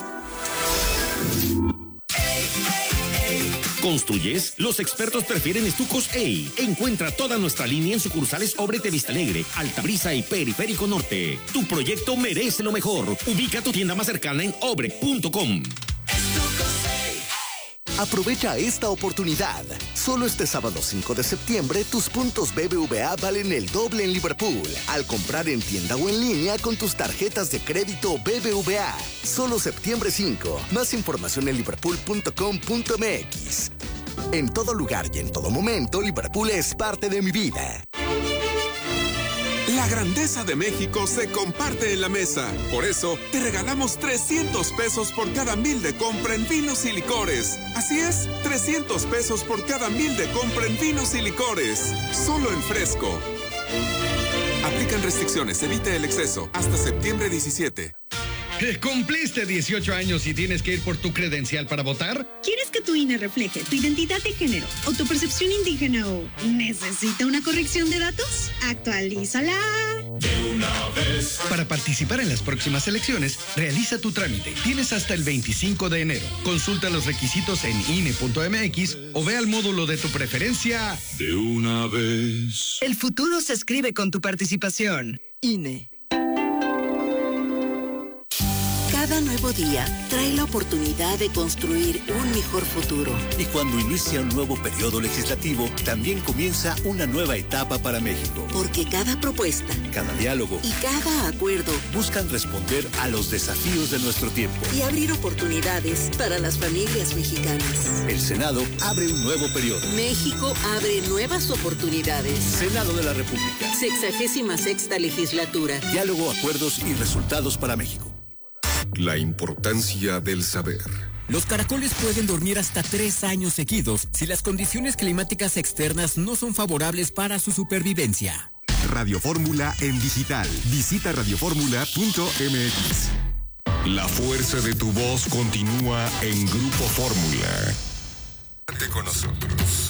¿Construyes? Los expertos prefieren Estucos E I. Encuentra toda nuestra línea en sucursales Obrete Vista Alegre, Altabrisa y Periférico Norte. Tu proyecto merece lo mejor. Ubica tu tienda más cercana en obre punto com. Aprovecha esta oportunidad. Solo este sábado cinco de septiembre, tus puntos B B V A valen el doble en Liverpool al comprar en tienda o en línea con tus tarjetas de crédito B B V A. Solo septiembre cinco. Más información en liverpool punto com punto m x. En todo lugar y en todo momento, Liverpool es parte de mi vida. La grandeza de México se comparte en la mesa. Por eso, te regalamos trescientos pesos por cada mil de compra en vinos y licores. Así es, trescientos pesos por cada mil de compra en vinos y licores. Solo en Fresco. Aplican restricciones, evita el exceso. Hasta septiembre diecisiete. ¿Cumpliste dieciocho años y tienes que ir por tu credencial para votar? ¿Quieres que tu I N E refleje tu identidad de género o tu percepción indígena o necesita una corrección de datos? ¡Actualízala! De una vez. Para participar en las próximas elecciones, realiza tu trámite. Tienes hasta el veinticinco de enero. Consulta los requisitos en I N E punto m x o ve al módulo de tu preferencia. De una vez. El futuro se escribe con tu participación. I N E. Cada nuevo día trae la oportunidad de construir un mejor futuro. Y cuando inicia un nuevo periodo legislativo, también comienza una nueva etapa para México. Porque cada propuesta, cada diálogo y cada acuerdo buscan responder a los desafíos de nuestro tiempo y abrir oportunidades para las familias mexicanas. El Senado abre un nuevo periodo. México abre nuevas oportunidades. Senado de la República. Sexagésima sexta legislatura. Diálogo, acuerdos y resultados para México. La importancia del saber. Los caracoles pueden dormir hasta tres años seguidos si las condiciones climáticas externas no son favorables para su supervivencia. Radio Fórmula en digital. Visita radio fórmula punto m x. La fuerza de tu voz continúa en Grupo Fórmula. Quédate con nosotros.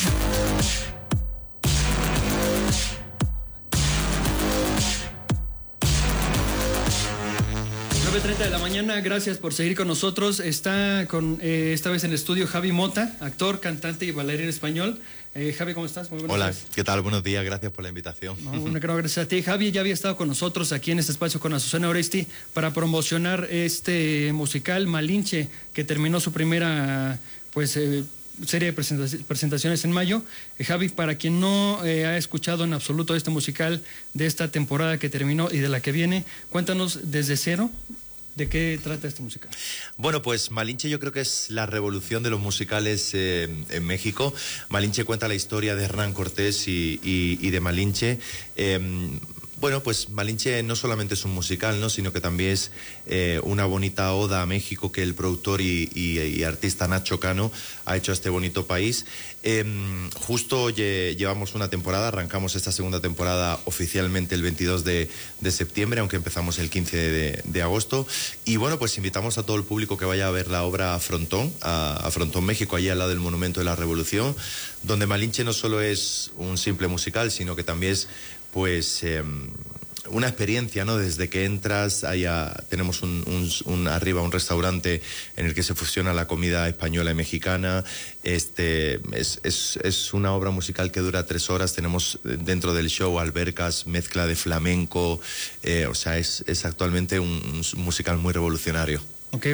nueve treinta de la mañana, gracias por seguir con nosotros. Está con eh, esta vez en el estudio Javi Mota, actor, cantante y bailarín español. Eh, Javi, ¿cómo estás? Muy buenos Hola, días. ¿qué tal? Buenos días, gracias por la invitación. No, bueno, creo, gracias a ti. Javi ya había estado con nosotros aquí en este espacio con Azucena Oresti para promocionar este musical Malinche, que terminó su primera pues eh, serie de presentac- presentaciones en mayo. Eh, Javi, para quien no eh, ha escuchado en absoluto este musical de esta temporada que terminó y de la que viene, cuéntanos desde cero, ¿De qué trata este musical? Bueno, pues Malinche yo creo que es la revolución de los musicales eh, en México. Malinche cuenta la historia de Hernán Cortés y, y, y de Malinche. Eh, Bueno, pues Malinche no solamente es un musical, ¿no? Sino que también es eh, una bonita oda a México que el productor y, y, y artista Nacho Cano ha hecho a este bonito país. Eh, justo lle, llevamos una temporada, arrancamos esta segunda temporada oficialmente el veintidós de septiembre, aunque empezamos el quince de, de agosto. Y bueno, pues invitamos a todo el público que vaya a ver la obra a Frontón, a, a Frontón, México, allí al lado del Monumento de la Revolución, donde Malinche no solo es un simple musical, sino que también es pues eh, una experiencia, ¿no? Desde que entras, allá tenemos un, un, un arriba un restaurante en el que se fusiona la comida española y mexicana. Este es, es, es una obra musical que dura tres horas. Tenemos dentro del show albercas, mezcla de flamenco, eh, o sea, es, es actualmente un, un musical muy revolucionario.